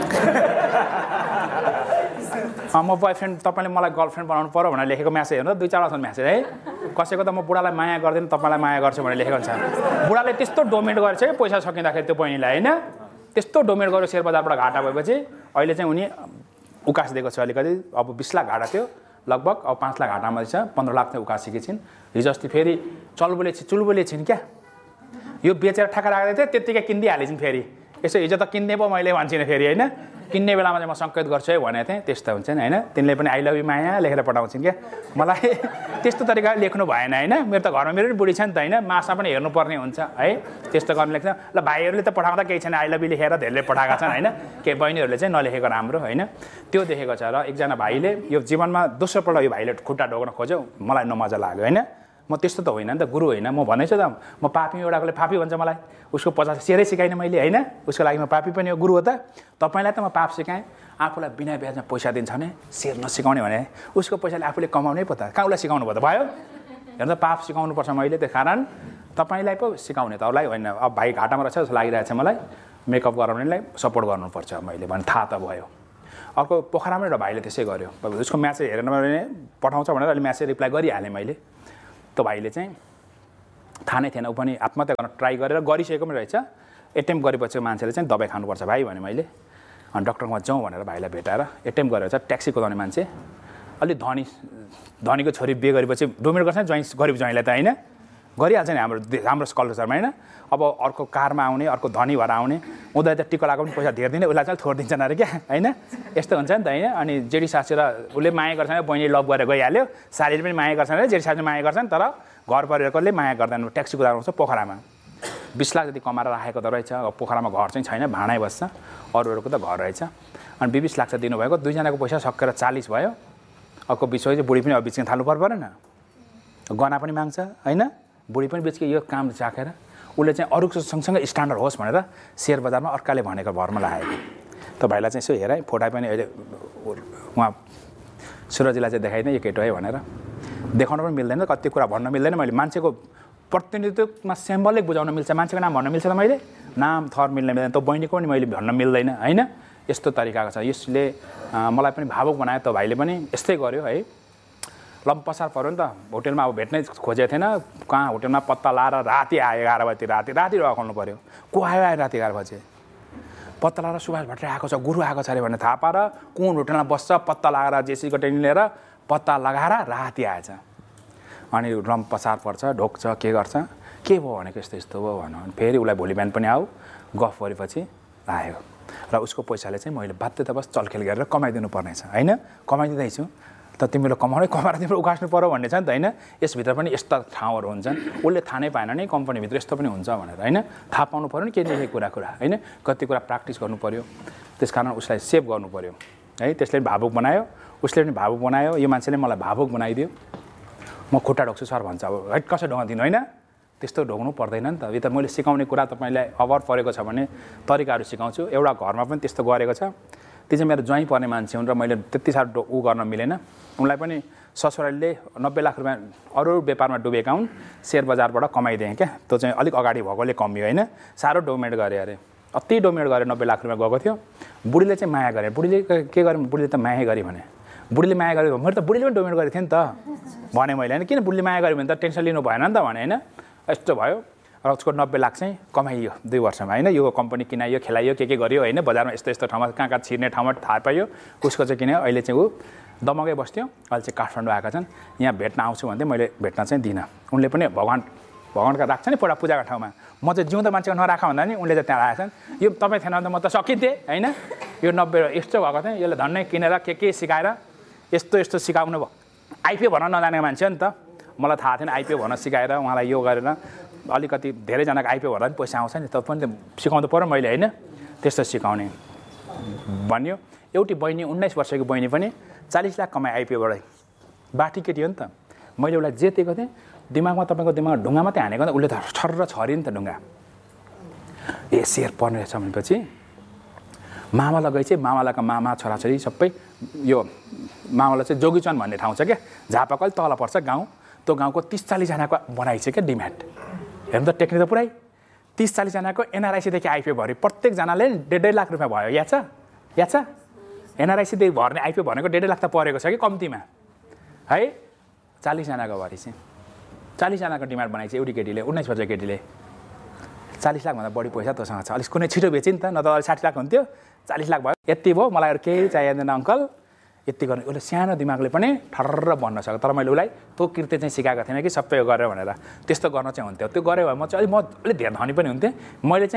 म बोयफ्रेन्ड तपाईँले मलाई गर्लफ्रेन्ड बनाउनु पऱ्यो भनेर लेखेको म्यासेज हेर्नु दुई चारवटा छन् म्यासेज है कसैको त म बुढालाई माया गर्दैन तपाईँलाई माया गर्छु भनेर लेखेको हुन्छ बुढाले त्यस्तो डोमिनेट गरेछ कि पैसा सकिँदाखेरि त्यो बहिनीलाई होइन त्यस्तो डोमिनेट गर्यो सेयर बजारबाट घाटा भएपछि अहिले चाहिँ उनी उकास दिएको छ अलिकति अब बिस लाख घाटा थियो लगभग अब पाँच लाख घाटामा छ पन्ध्र लाख चाहिँ उकासेकी छिन् हिजो अस्ति फेरि चलबुले चुलबुले छिन् क्या यो बेचेर ठ्याक्का राख्दै थियो त्यत्तिकै किनिदिइहाले छिन् फेरि यसो हिजो त किन्ने पो मैले भन्छु फेरि होइन किन्ने बेलामा चाहिँ म सङ्केत गर्छु है भनेको थिएँ त्यस्तो हुन्छ नि होइन तिनले पनि आई लभ यु माया लेखेर पठाउँछिन् क्या मलाई त्यस्तो तरिकाले लेख्नु भएन होइन मेरो त घरमा मेरो पनि बुढी छ नि त होइन मासमा पनि हेर्नुपर्ने हुन्छ है त्यस्तो गर्नु लेख्छ ल भाइहरूले त पठाउँदा केही छैन आई लभ यु लेखेर धेरैले पठाएका छन् होइन के बहिनीहरूले चाहिँ नलेखेको राम्रो होइन त्यो देखेको छ र एकजना भाइले यो जीवनमा दोस्रोपल्ट यो भाइले खुट्टा ढोक्न खोज्यो मलाई नमजा लाग्यो होइन म त्यस्तो त होइन नि त गुरु होइन म भन्दैछु त म पापी एउटाकोले पापी भन्छ मलाई उसको पचास सेरै सिकाइनँ मैले होइन उसको लागि म पापी पनि हो गुरु हो त तपाईँलाई त म पाप सिकाएँ आफूलाई बिना ब्याजमा पैसा दिन्छ भने सेयर नसिकाउने भने उसको पैसाले आफूले कमाउनै पो त कहाँ उसलाई सिकाउनु भयो त भयो हेर्नु त पाप सिकाउनुपर्छ मैले त्यो कारण तपाईँलाई पो सिकाउने त अरूलाई होइन अब भाइ घाटामा रहेछ जस्तो लागिरहेको छ मलाई मेकअप गराउनेलाई सपोर्ट गर्नुपर्छ मैले भने थाहा त भयो अर्को पोखरामा एउटा भाइले त्यसै गर्यो उसको म्यासेज हेरेन भने पठाउँछ भनेर अहिले म्यासेज रिप्लाई गरिहालेँ मैले त्यो भाइले चाहिँ थाहा नै थिएन ऊ पनि आत्महत्या गर्न ट्राई गरेर गरिसकेको पनि रहेछ एटेम्प गरेपछि मान्छेले चाहिँ दबाई खानुपर्छ भाइ भने मैले अनि डक्टरकोमा जाउँ भनेर भाइलाई भेटाएर एटेम्प गरेर चाहिँ ट्याक्सी कुदाउने मान्छे अलिक धनी धनीको छोरी बिहे गरेपछि डोमिनेट गर्छ नि ज्वाइँ गरिब ज्वाइँलाई त होइन गरिहाल्छ नि हाम्रो हाम्रो कल्चरमा होइन अब अर्को कारमा आउने अर्को धनी भएर आउने उनीहरूलाई त टिका लगाएको पनि पैसा धेर दिने उसलाई चाहिँ छोडिदिन्छन् अरे क्या होइन यस्तो हुन्छ नि त होइन अनि जेडी सासू र उसले माया गर्छ भने बहिनी लभ गरेर गइहाल्यो सालीले पनि माया गर्छन् अरे जेडी सासू माया गर्छन् तर घर परिवारकोले माया गर्दैन ट्याक्सी कुदाउनु पोखरामा बिस लाख जति कमाएर राखेको त रहेछ अब पोखरामा घर चाहिँ छैन भाँडै बस्छ अरूहरूको त घर रहेछ अनि बिस लाख चाहिँ दिनुभएको दुईजनाको पैसा सकेर चालिस भयो अर्को बिच चाहिँ बुढी पनि अब बिच्किन थाल्नु पर्यो परेन गहना पनि माग्छ होइन बुढी पनि बिचको यो काम राखेर उसले चाहिँ अरूको सँगसँगै स्ट्यान्डर्ड होस् भनेर सेयर बजारमा अर्काले भनेको भरमा लगाएको त भाइलाई चाहिँ यसो हेराएँ फोटा पनि अहिले उहाँ सुरजीलाई चाहिँ देखाइदिएँ यो केटो है भनेर देखाउन पनि मिल्दैन कति कुरा भन्न मिल्दैन मैले मान्छेको प्रतिनिधित्वमा सिम्बलिक बुझाउन मिल्छ मान्छेको नाम भन्न मिल्छ त मैले नाम थर मिल्न मिल्दैन त बहिनीको पनि मैले भन्न मिल्दैन होइन यस्तो तरिकाको छ यसले मलाई पनि भावुक बनायो त भाइले पनि यस्तै गर्यो है लम्पसार पऱ्यो नि त होटेलमा अब भेट्नै खोजेको थिएन कहाँ होटेलमा पत्ता लाएर राति आयो एघार बजी राति राति राख्नु पऱ्यो को आयो आयो राति एघार बजी पत्ता लाएर सुभाष भट्टराई आएको छ गुरु आएको छ अरे भनेर थाहा पाएर कुन होटेलमा बस्छ पत्ता लगाएर जेसीको ट्रेनिङ लिएर पत्ता लगाएर राति आएछ अनि लम्पसार पर्छ ढोक्छ के गर्छ के भयो भनेको यस्तो यस्तो भयो भनौँ फेरि उसलाई भोलि बिहान पनि आऊ गफ गरेपछि आयो र उसको पैसाले चाहिँ मैले बाध्यतावश चलखेल गरेर कमाइदिनु पर्नेछ होइन कमाइदिँदैछु त तिमीले कमाउनै कमाएर तिम्रो उकास्नु पर्यो भन्ने छ नि त होइन यसभित्र पनि यस्ता ठाउँहरू हुन्छन् उसले थाहा नै पाएन नि कम्पनीभित्र यस्तो पनि हुन्छ भनेर होइन थाहा पाउनु पऱ्यो नि के के कुरा कुरा होइन कति कुरा प्र्याक्टिस गर्नु पऱ्यो त्यस कारण उसलाई सेभ गर्नु पऱ्यो है त्यसले भावुक बनायो उसले पनि भावुक बनायो यो मान्छेले मलाई भावुक बनाइदियो म खुट्टा ढोक्छु सर भन्छ अब हैट कसरी ढोकादिनु होइन त्यस्तो ढोक्नु पर्दैन नि त यो त मैले सिकाउने कुरा तपाईँलाई अभर परेको छ भने तरिकाहरू सिकाउँछु एउटा घरमा पनि त्यस्तो गरेको छ त्यो चाहिँ मेरो ज्वाइँ पर्ने मान्छे हुन् र मैले त्यति साह्रो उ गर्न मिलेन उनलाई पनि ससुरालीले नब्बे लाख रुपियाँ अरू व्यापारमा डुबेका हुन् सेयर बजारबाट कमाइदिएँ क्या त्यो चाहिँ अलिक अगाडि भएकोले कमियो होइन साह्रो डोमिनेट गरे अरे अति डोमिनेट गरे नब्बे लाख रुपियाँ गएको थियो बुढीले चाहिँ माया गरे बुढीले के गर्यो बुढीले त माया गरे भने बुढीले माया गरेको मैले त बुढीले पनि डोमिनेट गरेको थिएँ नि त भने मैले होइन किन बुढीले माया गऱ्यो भने त टेन्सन लिनु भएन नि त भने होइन यस्तो भयो र उसको नब्बे लाख चाहिँ कमाइयो दुई वर्षमा होइन यो कम्पनी किनाइयो खेलाइयो के के गर्यो होइन बजारमा यस्तो यस्तो ठाउँमा कहाँ कहाँ छिर्ने ठाउँमा थाहा पाइयो उसको चाहिँ किन अहिले चाहिँ ऊ दमकै बस्थ्यो अहिले चाहिँ काठमाडौँ आएका छन् यहाँ भेट्न आउँछु भन्दै मैले भेट्न चाहिँ दिइनँ उनले पनि भगवान् भगवान्का राख्छ नि पुरा पूजाको ठाउँमा म चाहिँ जिउँदो मान्छेको नराख भन्दा नि उनले चाहिँ त्यहाँ आएछन् यो तपाईँ थिएन भने त म त सकिन्थेँ होइन यो नब्बे यस्तो भएको थिएँ यसले धन्नै किनेर के के सिकाएर यस्तो यस्तो सिकाउनु भयो आइपिओ भन्न नजानेको मान्छे हो नि त मलाई थाहा थिएन आइपिओ भन्न सिकाएर उहाँलाई यो गरेर अलिकति धेरैजनाको आइपिओ भएर पनि पैसा आउँछ नि त पनि सिकाउनु पऱ्यो मैले होइन त्यस्तो सिकाउने भन्यो एउटी बहिनी उन्नाइस वर्षको बहिनी पनि चालिस लाख कमाए आइपिओबाट बाटी केटी हो नि त मैले उसलाई जेतेको थिएँ दिमागमा तपाईँको दिमागमा ढुङ्गा मात्रै हानेको नि उसले त छर्र छर्यो नि त ढुङ्गा ए सेयर पर्ने रहेछ भनेपछि मामालाई गई चाहिँ मामालाका मामा छोराछोरी सबै यो मामालाई चाहिँ जोगीचन भन्ने ठाउँ छ क्या झापाको अलिक तल पर्छ गाउँ त्यो गाउँको तिस चालिसजनाको बनाइछ क्या डिमान्ड हेर्नु त टेक्निक त पुरै तिस चालिसजनाको एनआरआइसीदेखि आइपिओ भर्यो प्रत्येकजनाले डेढ डेढ लाख रुपियाँ भयो या छ या छ एनआरआइसीदेखि भर्ने आइपिओ भनेको डेढ लाख त परेको छ कि कम्तीमा है चालिसजनाको भरि चाहिँ चालिसजनाको डिमान्ड बनाइछ एउटी केटीले उन्नाइस वर्ष केटीले चालिस लाखभन्दा बढी पैसा तोसँग छ अलिक कुनै छिटो बेच्यो नि त न त अलिक साठी लाख हुन्थ्यो चालिस लाख भयो यति भयो मलाई अरू केही चाहिँदैन अङ्कल यति गर्ने उसले सानो दिमागले पनि ठर्र बन्न सक्यो तर मैले उसलाई त्यो कृत्य चाहिँ सिकाएको थिएन कि सबै गरेर भनेर त्यस्तो गर्न चाहिँ हुन्थ्यो त्यो गऱ्यो भने म चाहिँ अलिक म अलिक धेरै धनी पनि हुन्थेँ मैले चाहिँ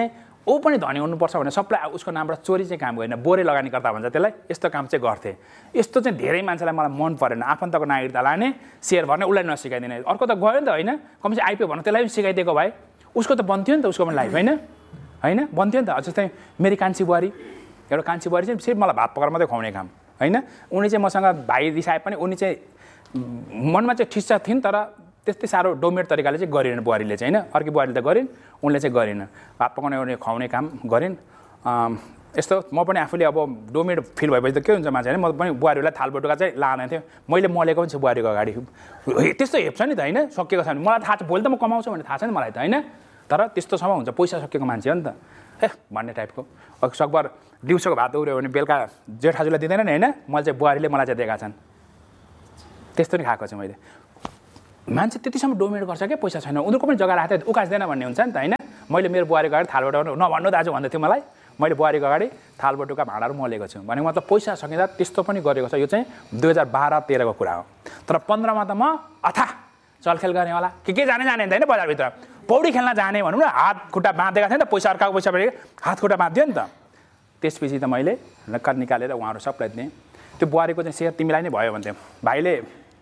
ऊ पनि धनी हुनुपर्छ भने सबलाई उसको नामबाट चोरी चाहिँ काम गरेन, बोरे लगानीकर्ता भन्छ त्यसलाई, यस्तो काम चाहिँ गर्थे। यस्तो चाहिँ धेरै मान्छेलाई मलाई मन परेन। आफन्तको नागरिकता लाने, सेयर भर्ने, उसलाई नसिकाइदिने। अर्को त गयो नि त होइन, कमसेकम आइपिओ भन्नु त्यसलाई पनि सिकाइदिएको भए उसको त बन्थ्यो नि त, उसको पनि लाइफ होइन होइन बन्थ्यो नि त। जस्तै मेरी कान्छी बुहारी, एउटा कान्छी बुहारी चाहिँ सिर्फ मलाई भात पकाएर मात्रै खुवाउने काम होइन। उनी चाहिँ मसँग भाइ रिसाए पनि उनी चाहिँ मनमा चाहिँ ठिस्सा थिइन्, तर त्यस्तै साह्रो डोमेट तरिकाले चाहिँ गरिन् बुहारीले चाहिँ होइन। अर्कै बुहारीले त गरिन्, उनले चाहिँ गरिन। भात पकाउने ओर्ने खुवाउने काम गरिन्। यस्तो म पनि आफूले अब डोमेट फिल भएपछि त के हुन्छ मान्छे होइन, म पनि बुहारीलाई थालबटुका चाहिँ लाने थिएँ। मैले मलेको पनि छु बुहारीको अगाडि, त्यस्तो हेप्छ नि त होइन, सकिएको छ भने मलाई थाहा छ, भोलि त म कमाउँछु भने थाहा छ नि मलाई त होइन। तर त्यस्तो समय हुन्छ, पैसा सकिएको मान्छे हो नि त ए भन्ने टाइपको। सकभर दिउँसोको भात उऱ्यो भने बेलुका जेठाजुलाई दिँदैन नि होइन, मैले चाहिँ बुहारीले मलाई चाहिँ दिएका छन्। त्यस्तो नि खाएको छु मैले। मान्छे त्यतिसम्म डोमिनेट गर्छ क्या, पैसा छैन उनीहरूको पनि जग्गा राख्दै उकास्दैन भन्ने हुन्छ नि त होइन। मैले मेरो बुहारीको अगाडि थालबटुका नभन्नु दाजु भन्दै थियो मलाई, मैले बुहारीको अगाडि थालबटुका भाँडाहरू मलेको छु भने मतलब पैसा सकिँदा त्यस्तो पनि गरेको छ। यो चाहिँ दुई हजार बाह्र तेह्रको कुरा हो। तर पन्ध्रमा त म अथा चलखेल गर्नेवाला के के जाने जाने होइन बजारभित्र, पौडी खेल्न जाने भनौँ न, हात खुट्टा बाँधेका थिएँ नि त, पैसा अर्काको पैसा पनि हात खुट्टा बाँध्यो नि त। त्यसपछि त मैले नक्कर निकालेर उहाँहरू सबलाई दिएँ। त्यो बुहारीको चाहिँ सेयर तिमीलाई नै भयो भन्थ्यो, भाइले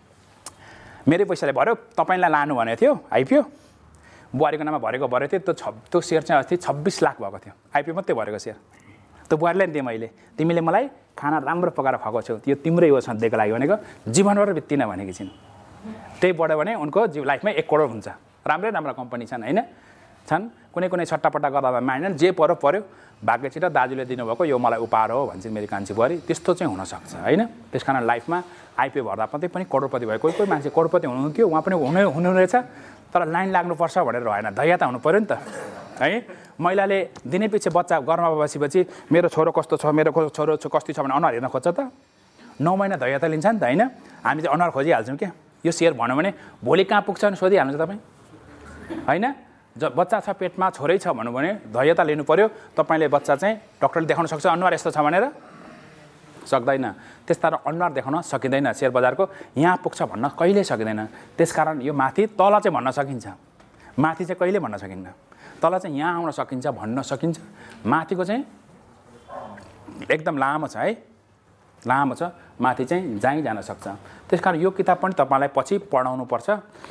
मेरै पैसाले भर्यो, तपाईँलाई लानु भनेको थियो आइपिओ, बुहारीको नाममा भरेको भरेको थियो। त्यो छ त्यो सेयर चाहिँ अस्ति छब्बिस लाख भएको थियो, आइपिओ मात्रै भरेको सेयर। त्यो बुहारीलाई नि दिएँ मैले, तिमीले मलाई खाना राम्रो पकाएर खुवाएको छौ, त्यो तिम्रै हो सधैँको लागि भनेको, जीवनभर बित्तिन भनेकी छिन्। त्यही बढ्यो भने उनको जीव लाइफमै एक करोड हुन्छ। राम्रै राम्रो कम्पनी छन् होइन, छन्। कुनै कुनै छट्टापट्टा गर्दा मानेन, जे पऱ्यो पऱ्यो, भाग्यचित दाजुले दिनुभएको यो मलाई उपहार हो भन्छ मेरो कान्छी बुहारी। त्यस्तो चाहिँ हुनसक्छ होइन। त्यस कारण लाइफमा आइपिओ भर्दा मात्रै पनि करोडपति भयो। कोही कोही मान्छे करोडपति हुनुहुन्थ्यो, उहाँ पनि हुने हुनु रहेछ, तर लाइन लाग्नुपर्छ भनेर भएन, धैर्यता हुनु पऱ्यो नि त है। महिलाले दिनै पछि बच्चा घरमा बसेपछि मेरो छोरो कस्तो छ, मेरो छोरो कस्तो छ भने अनुहार हेर्न खोज्छ त, नौ महिना धैर्यता लिन्छ नि त होइन। हामी चाहिँ अनुहार खोजिहाल्छौँ क्या, यो सेयर भन्यो भने भोलि कहाँ पुग्छ भने सोधिहाल्नु तपाईँ होइन। ज बच्चा छ पेटमा, छोरै छ भन्नु भने धैर्यता लिनु पऱ्यो। तपाईँले बच्चा चाहिँ डक्टरले देखाउन सक्छ अनुहार यस्तो छ भनेर, सक्दैन। त्यस कारण अनुहार देखाउन सकिँदैन सेयर बजारको, यहाँ पुग्छ भन्न कहिल्यै सकिँदैन। त्यसकारण यो माथि तल चाहिँ भन्न सकिन्छ, माथि चाहिँ कहिले भन्न सकिन्न। तल चाहिँ यहाँ आउन सकिन्छ भन्न सकिन्छ, माथिको चाहिँ एकदम लामो छ है, लामो छ, माथि चाहिँ जहीँ जान सक्छ। त्यस कारण यो किताब पनि तपाईँलाई पछि पढाउनु पर्छ।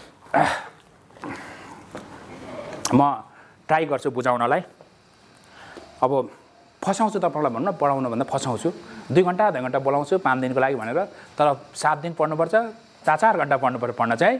म ट्राई गर्छु बुझाउनलाई। अब फसाउँछु तपाईँलाई भन्नु, पढाउनु भन्दा फसाउँछु। दुई घन्टा दुई घन्टा बोलाउँछु पाँच दिनको लागि भनेर, तर सात दिन पढ्नुपर्छ, चार चार घन्टा पढ्नुपर्छ। पढ्न चाहिँ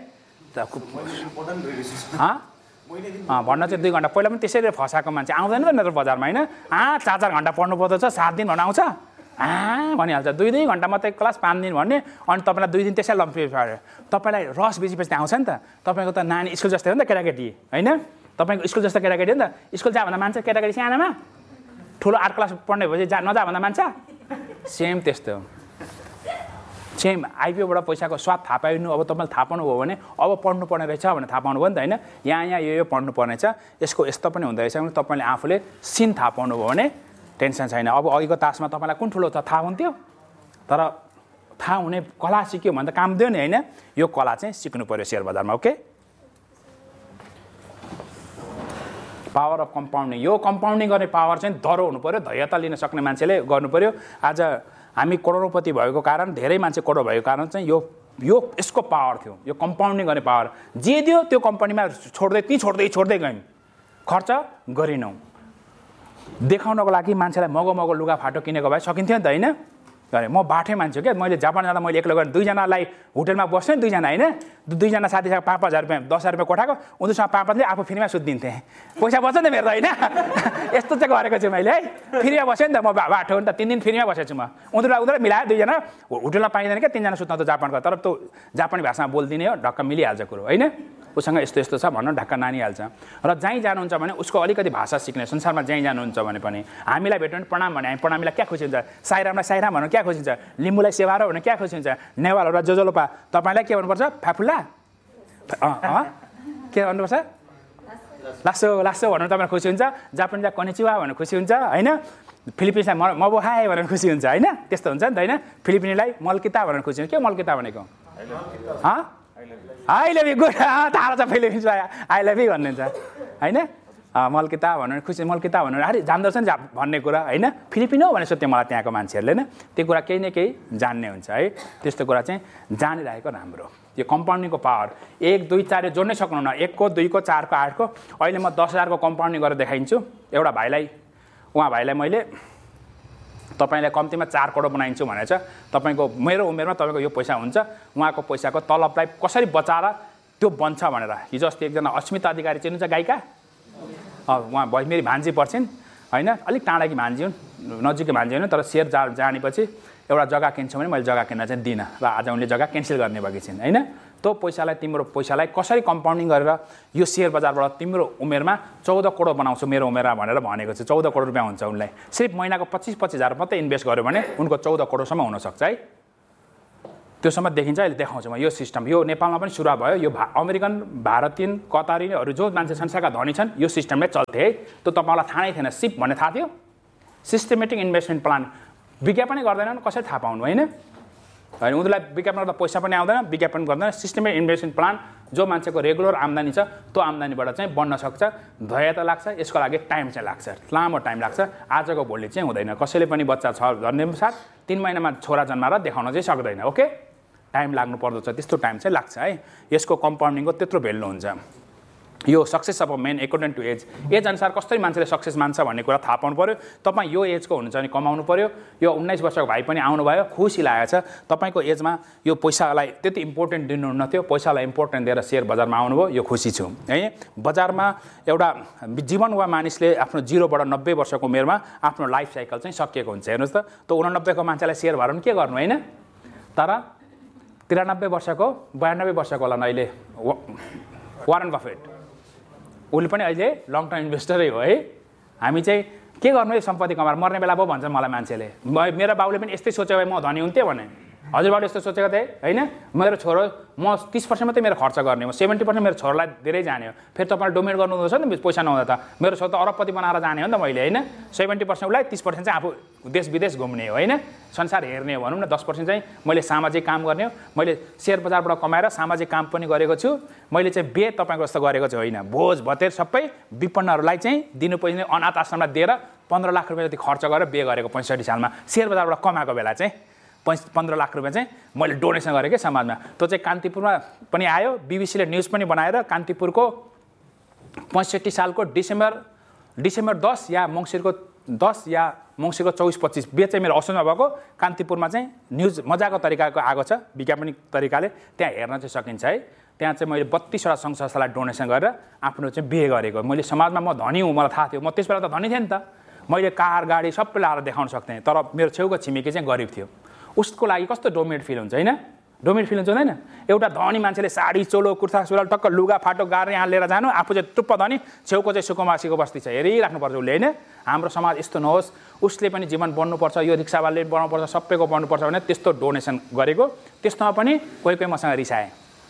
भन्न चाहिँ दुई घन्टा, पहिला पनि त्यसरी फसाएको मान्छे आउँदैन त मेरो बजारमा होइन। आ चार चार घन्टा पढ्नु पर्दछ, सात दिन भन्न आउँछ आ भनिहाल्छ। दुई दुई घन्टा मात्रै क्लास, पाँच दिन भन्ने, अनि तपाईँलाई दुई दिन त्यसै लम्पी पाऱ्यो। तपाईँलाई रस बेसीपछि आउँछ नि त। तपाईँको त नानी स्कुल जस्तै हो नि त केटाकेटी होइन, तपाईँको स्कुल जस्तो केटाकेटी हो नि त। स्कुल जा भन्दा मान्छ केटाकेटी सानामा, ठुलो आर्ट क्लास पढ्ने भएपछि जा नजा भन्दा मान्छ, सेम त्यस्तो हो। सेम आइपिओबाट पैसाको स्वाद थाहा पाइनु, अब तपाईँले थाहा पाउनु भयो भने अब पढ्नु पर्ने रहेछ भने थाहा पाउनु भयो नि त होइन। यहाँ यहाँ यो यो पढ्नु पर्ने छ, यसको यस्तो पनि हुँदो रहेछ भने तपाईँले आफूले सिन थाहा पाउनु भयो भने टेन्सन छैन। अब अघिको तासमा तपाईँलाई कुन ठुलो छ थाहा हुन्थ्यो, तर थाहा हुने कला सिक्यो भने त काम दियो नि होइन। यो कला चाहिँ सिक्नु पऱ्यो सेयर बजारमा। ओके, पावर अफ कम्पाउन्डिङ, यो कम्पाउन्डिङ गर्ने पावर चाहिँ दह्रो हुनु पऱ्यो, धैर्यता लिन सक्ने मान्छेले गर्नु पऱ्यो। आज हामी करोडपति भएको कारण, धेरै मान्छे करोड भएको कारण चाहिँ यो यो यसको पावर थियो, यो कम्पाउन्डिङ गर्ने पावर। जे दियो त्यो कम्पनीमा छोड्दै त्यहीँ छोड्दै छोड्दै गयौँ, खर्च गरिनौँ। देखाउनको लागि मान्छेलाई मगो मगो लुगाफाटो किनेको भए सकिन्थ्यो नि त होइन। अरे म बाठे मान्छे क्या, मैले जापान जाँदा मैले एक्लो गरेँ, दुईजनालाई होटलमा बस्ने दुईजना होइन, दुईजना साथीसँग पाँच पाँच हजार रुपियाँ दस हजार रुपियाँ कोठाको, उनीहरूसँग पाँच पाँचले आफू फ्रीमा सुत्दिन्थेँ, पैसा बस्छ नि त मेरो त होइन। यस्तो चाहिँ गरेको छु मैले है, फ्रीमा बसेँ नि त म, बाटो नि त तिन दिन फ्रीमा बसेको छु म। उनीहरूलाई उनीहरूलाई मिलायो दुईजना, होटलमा पाइँदैन क्या तिनजना सुत्न त जापानको, तर त्यो जापानी भाषामा बोलिदिने हो, ढक्क मिलिहाल्छ कुरो होइन। उसँग यस्तो यस्तो छ भन्न ढक्क नानिहाल्छ। र जहीँ जानुहुन्छ भने उसको अलिकति भाषा सिक्ने, संसारमा जहीँ जानुहुन्छ भने पनि हामीलाई भेट्यो भने प्रणाम भने हामी प्रणामीलाई क्या खुसी हुन्छ, साईरामलाई साईराम भन्नु क्या खुसी हुन्छ, लिम्बूलाई सेवारो भने क्या खुसी हुन्छ, नेवारहरूलाई जोजोलोपा तपाईँलाई के भन्नुपर्छ, फ्याफुल्ला अँ के भन्नुपर्छ, लासो लासो भन्नु तपाईँलाई खुसी हुन्छ, जापानिज कनिचिवा भन्नु खुसी हुन्छ होइन, फिलिपिन्सलाई म मबो हाए भनेर खुसी हुन्छ होइन। त्यस्तो हुन्छ नि त होइन। फिलिपिनीलाई मल्किता भनेर खुसी हुन्छ। के मल्किता भनेको आई लभ यु, गुड, थाहा छ फिलिपिन्सलाई आई लभ यु भन्नुहुन्छ होइन। मल्किता भनेर खुसी मल्किता भनेर अरे जान्दछ नि भन्ने कुरा होइन फिलिपिनो भनेर सोध्थ्यो मलाई त्यहाँको मान्छेहरूले होइन त्यो कुरा केही न केही जान्ने हुन्छ है त्यस्तो कुरा चाहिँ जानिरहेको राम्रो यो कम्पाउन्डिङको पावर एक दुई चार जोड्नै सक्नुहुन्न एकको दुईको चारको आठको अहिले म दस हजारको कम्पाउन्डिङ गरेर देखाइन्छु एउटा भाइलाई उहाँ भाइलाई मैले तपाईँलाई कम्तीमा चार करोड बनाइन्छु भनेर छ तपाईँको मेरो उमेरमा तपाईँको यो पैसा हुन्छ उहाँको पैसाको तलबलाई कसरी बचाएर त्यो बन्छ भनेर हिजो अस्ति एकजना अस्मिता अधिकारी चिन्नुहुन्छ गायिका उहाँ भयो मेरी भान्जी पर्छिन् होइन अलिक टाढाकी भान्जी हुन् नजिकै भान्जी होइन तर सेयर जा जानेपछि एउटा जग्गा किन्छु भने मैले जग्गा किन्न चाहिँ दिइनँ र आज उनले जग्गा क्यान्सल गर्ने भएकी छिन् होइन त्यो पैसालाई तिम्रो पैसालाई कसरी कम्पाउन्डिङ गरेर यो सेयर बजारबाट तिम्रो उमेरमा चौध करोड बनाउँछु मेरो उमेरमा भनेर भनेको छ चौध करोड रुपियाँ हुन्छ उनलाई सिर्फ महिनाको पच्चिस पच्चिस हजार मात्रै इन्भेस्ट गर्यो भने उनको चौध करोडसम्म हुनसक्छ है त्योसम्म देखिन्छ अहिले देखाउँछु म यो सिस्टम यो नेपालमा पनि सुरुवात भयो यो भा अमेरिकन भारतीयन कतारीहरू जो मान्छे संसारका धनी छन् यो सिस्टमले चल्थे है त्यो तपाईँलाई थाहा नै थिएन सिप भन्ने थाहा थियो सिस्टमेटिक इन्भेस्टमेन्ट प्लान विज्ञापनै गर्दैनन् कसरी थाहा पाउनु होइन होइन उनीहरूलाई विज्ञापन गर्दा पैसा पनि आउँदैन विज्ञापन गर्दैन सिस्टमेटिक इन्भेस्टमेन्ट प्लान जो मान्छेको रेगुलर आम्दानी छ त्यो आम्दानीबाट चाहिँ बन्न सक्छ धैर्य त लाग्छ यसको लागि टाइम चाहिँ लाग्छ लामो टाइम लाग्छ आजको भोलि चाहिँ हुँदैन कसैले पनि बच्चा छ भन्ने साथ तिन महिनामा छोरा जन्माएर देखाउन चाहिँ सक्दैन ओके टाइम लाग्नु पर्दछ त्यस्तो टाइम चाहिँ लाग्छ है यसको कम्पाउन्डिङको त्यत्रो भेल्यु हुन्छ यो success of a main according to as as अनुसार कसरी मान्छेले सक्सेस मान्छ भन्ने कुरा थाहा पाउनु पऱ्यो तपाईँ यो एजको हुनुहुन्छ भने कमाउनु पऱ्यो यो उन्नाइस वर्षको भाइ पनि आउनुभयो खुसी लागेको छ तपाईँको एजमा यो पैसालाई त्यति इम्पोर्टेन्ट दिनुहुन्न थियो पैसालाई इम्पोर्टेन्ट दिएर सेयर बजारमा आउनुभयो यो खुसी छु है बजारमा एउटा जीवन वा मानिसले आफ्नो जिरोबाट नब्बे वर्षको उमेरमा आफ्नो लाइफ साइकल चाहिँ सकिएको हुन्छ हेर्नुहोस् त त्यो उनानब्बेको मान्छेलाई सेयर भएर पनि के गर्नु होइन तर त्रियानब्बे वर्षको बयानब्बे वर्षको होला अहिले वारेन बफेट उसले पनि अहिले लङ टर्म इन्भेस्टरै हो है हामी चाहिँ के गर्नु है सम्पत्ति कमाएर मर्ने बेला पो भन्छ मलाई मान्छेले मेरो बाबुले पनि यस्तै सोच्यो भए म धनी हुन्थेँ भने हजुरबाबुले यस्तो सोचेको थिएँ होइन मेरो छोरो म तीस पर्सेन्ट मात्रै मेरो खर्च गर्ने हो सेभेन्टी पर्सेन्ट मेरो छोरोलाई धेरै जाने हो फेरि तपाईँले डोमिनेट गर्नु हुँदो रहेछ नि पैसा नहुँदा त मेरो छोरो त अरबपति बनाएर जाने हो नि त मैले होइन सेभेन्टी पर्सेन्ट उसलाई तिस पर्सेन्ट चाहिँ आफू देश विदेश घुम्ने हो होइन संसार हेर्ने हो भनौँ न दस पर्सेन्ट चाहिँ मैले सामाजिक काम गर्ने हो मैले सेयर बजारबाट कमाएर सामाजिक काम पनि गरेको छु मैले चाहिँ बे तपाईँको जस्तो गरेको चाहिँ होइन भोज भतेर सबै विपन्नहरूलाई चाहिँ दिनुपर्ने अनाथ आश्रमलाई दिएर पन्ध्र लाख रुपियाँ जति खर्च गरेर बे गरेको पैँसठी सालमा सेयर बजारबाट कमाएको बेला चाहिँ पैँस पन्ध्र लाख रुपियाँ चाहिँ मैले डोनेसन गरेँ क्या समाजमा त्यो चाहिँ कान्तिपुरमा पनि आयो बिबिसीले न्युज पनि बनाएर कान्तिपुरको पैँसठी सालको डिसेम्बर डिसेम्बर दस या मङ्सिरको दस या मङ्सिरको चौबिस पच्चिस बे चाहिँ मेरो असोजमा भएको कान्तिपुरमा चाहिँ न्युज मजाको तरिकाको आएको छ विज्ञापनिक तरिकाले त्यहाँ हेर्न चाहिँ सकिन्छ है त्यहाँ चाहिँ मैले बत्तीसवटा सङ्घ संस्थालाई डोनेसन गरेर आफ्नो चाहिँ बिहे गरेको मैले समाजमा म धनी हुँ मलाई थाहा थियो म त्यस बेला त धनी थिएँ नि त मैले कार गाडी सबै लाएर देखाउन सक्थेँ तर मेरो छेउको छिमेकी चाहिँ गरिब थियो उसको लागि कस्तो डोमिनेट फिल हुन्छ होइन डोमिनेट फिल हुन्छ हुँदैन एउटा धनी मान्छेले साडी चोलो कुर्ता सुरुवाल टक्क लुगा फाटो गाएर यहाँ लिएर जानु आफू चाहिँ टुप्प धनी छेउको चाहिँ सुकुमासीको बस्ती छ हेरिराख्नुपर्छ उसले होइन हाम्रो समाज यस्तो नहोस् उसले पनि जीवन बन्नुपर्छ यो रिक्सावाले बनाउनुपर्छ सबैको बन्नुपर्छ भने त्यस्तो डोनेसन गरेको त्यस्तोमा पनि कोही कोही मसँग रिसाएँ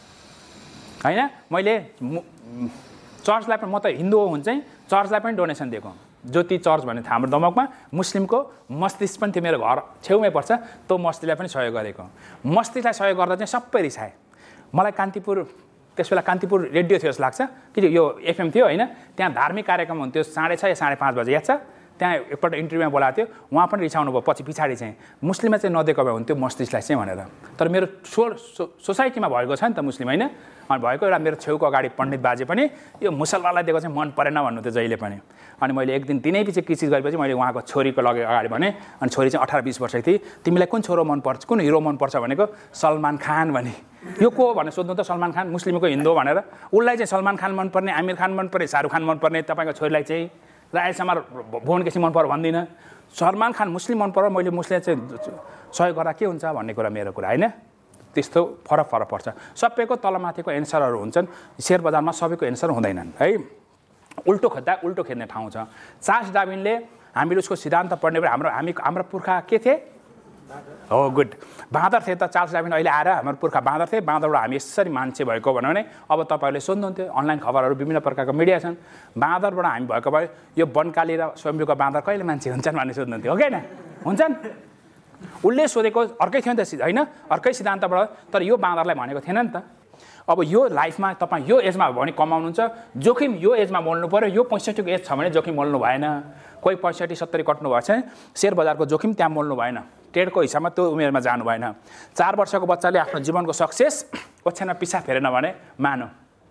होइन मैले चर्चलाई पनि म त हिन्दू हो हुन्छ चाहिँ चर्चलाई पनि डोनेसन दिएको ज्योति चर्च भन्ने थियो हाम्रो दमकमा मुस्लिमको मस्जिद पनि थियो मेरो घर छेउमै पर्छ त्यो मस्जिदलाई पनि सहयोग गरेको मस्जिदलाई सहयोग गर्दा चाहिँ सबै रिसाए मलाई कान्तिपुर त्यस बेला कान्तिपुर रेडियो थियो जस्तो लाग्छ कि यो एफएम थियो होइन त्यहाँ धार्मिक कार्यक्रम हुन्थ्यो साढे छ या साढे पाँच बजे याद छ त्यहाँ एकपल्ट इन्टरभ्यूमा बोलाएको थियो उहाँ पनि रिसाउनु भयो पछि पछाडि चाहिँ मुस्लिममा चाहिँ नदिएको भए हुन्थ्यो मस्जिदलाई चाहिँ भनेर तर मेरो सो सोसाइटीमा भएको छ नि त मुस्लिम होइन अनि भएको एउटा मेरो छेउको अगाडि पण्डित बाजे पनि यो मुसलमानलाई दिएको चाहिँ मन परेन भन्नु थियो जहिले पनि अनि मैले एक दिन दिनै पछि किसिस गरेपछि मैले उहाँको छोरीको लगे अगाडि भने अनि छोरी चाहिँ अठार बिस वर्षको थिएँ तिमीलाई कुन छोरो मनपर्छ कुन हिरो मनपर्छ भनेको सलमान खान भने यो को भनेर सोध्नु त सलमान खान मुस्लिमको हिन्दू भनेर उसलाई चाहिँ सलमान खान मनपर्ने आमिर खान मनपर्ने शाहरुख खान मनपर्ने तपाईँको छोरीलाई चाहिँ रायसम्म भुवन केसी मन पर्यो भन्दिनँ सलमान खान मुस्लिम मन पर्यो मैले मुस्लिम चाहिँ सहयोग गर्दा के हुन्छ भन्ने कुरा मेरो कुरा होइन त्यस्तो फरक फरक पर्छ सबैको तलमाथिको एन्सरहरू हुन्छन् सेयर बजारमा सबैको एन्सर हुँदैनन् है उल्टो खोज्दा उल्टो खेद्ने ठाउँ छ चार्ल्स डार्विनले हामीले उसको सिद्धान्त पढ्ने हाम्रो हामी हाम्रो पुर्खा के थिए हो गुड बाँदर थिए त चार्ल्स डार्विन अहिले आएर हाम्रो पुर्खा बाँदर थिए बाँदरबाट हामी यसरी मान्छे भएको भन्यो भने अब तपाईँहरूले सोध्नुहुन्थ्यो अनलाइन खबरहरू विभिन्न प्रकारको मिडिया छन् बाँदरबाट हामी भएको भए यो बनकाली र स्वयम्भूको बाँदर कहिले मान्छे हुन्छन् भन्ने सोध्नुहुन्थ्यो हो कि होइन हुन्छन् उसले सोधेको अर्कै थियो नि त होइन अर्कै सिद्धान्तबाट तर यो बाँदरलाई भनेको थिएन नि त अब यो लाइफमा तपाईँ यो एजमा भयो भने कमाउनुहुन्छ, जोखिम यो एजमा मोल्नु पऱ्यो। यो पैँसठीको एज छ भने जोखिम मोल्नु भएन। कोही पैँसठी सत्तरी कट्नु भएको छ सेयर बजारको जोखिम त्यहाँ मोल्नु भएन। ट्रेडको हिसाबमा त्यो उमेरमा जानु भएन। चार वर्षको बच्चाले आफ्नो जीवनको सक्सेस ओछ्यानमा पिछा फेरेन भने मानौ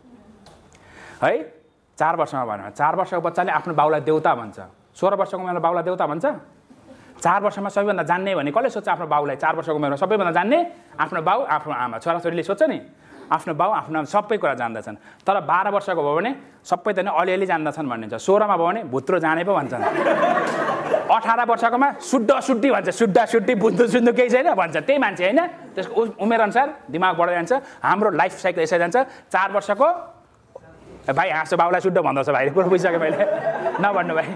है। चार वर्षमा भएन। चार वर्षको बच्चाले आफ्नो बाउलाई देउता भन्छ। सोह्र वर्षको उमेरमा बाउलाई देउता भन्छ। चार वर्षमा सबैभन्दा जान्ने भने कसले सोध्छ आफ्नो बाउलाई? चार वर्षको उमेरमा सबैभन्दा जान्ने आफ्नो बाउ, आफ्नो आमा। छोराछोरीले सोध्छ नि आफ्नो बाउ आफ्नो आमा सबै कुरा जान्दछन्। तर बाह्र वर्षको भयो भने सबै त अलिअलि जान्दछन् भनिन्छ। सोह्रमा भयो भने भुत्रो जाने पो भन्छन्। अठार वर्षकोमा शुद्ध शुद्धि भन्छ। शुद्ध शुद्धि बुझ्नु सुन्नु केही छैन भन्छ। त्यही मान्छे होइन, त्यसको उमेरअनुसार दिमाग बढ्दै जान्छ। हाम्रो लाइफ साइकल यसै जान्छ। चार वर्षको भाइ हाँसो बाउलाई शुद्ध भन्दछ। भाइले कुरो बुझिसक्यो मैले नभन्नु भाइ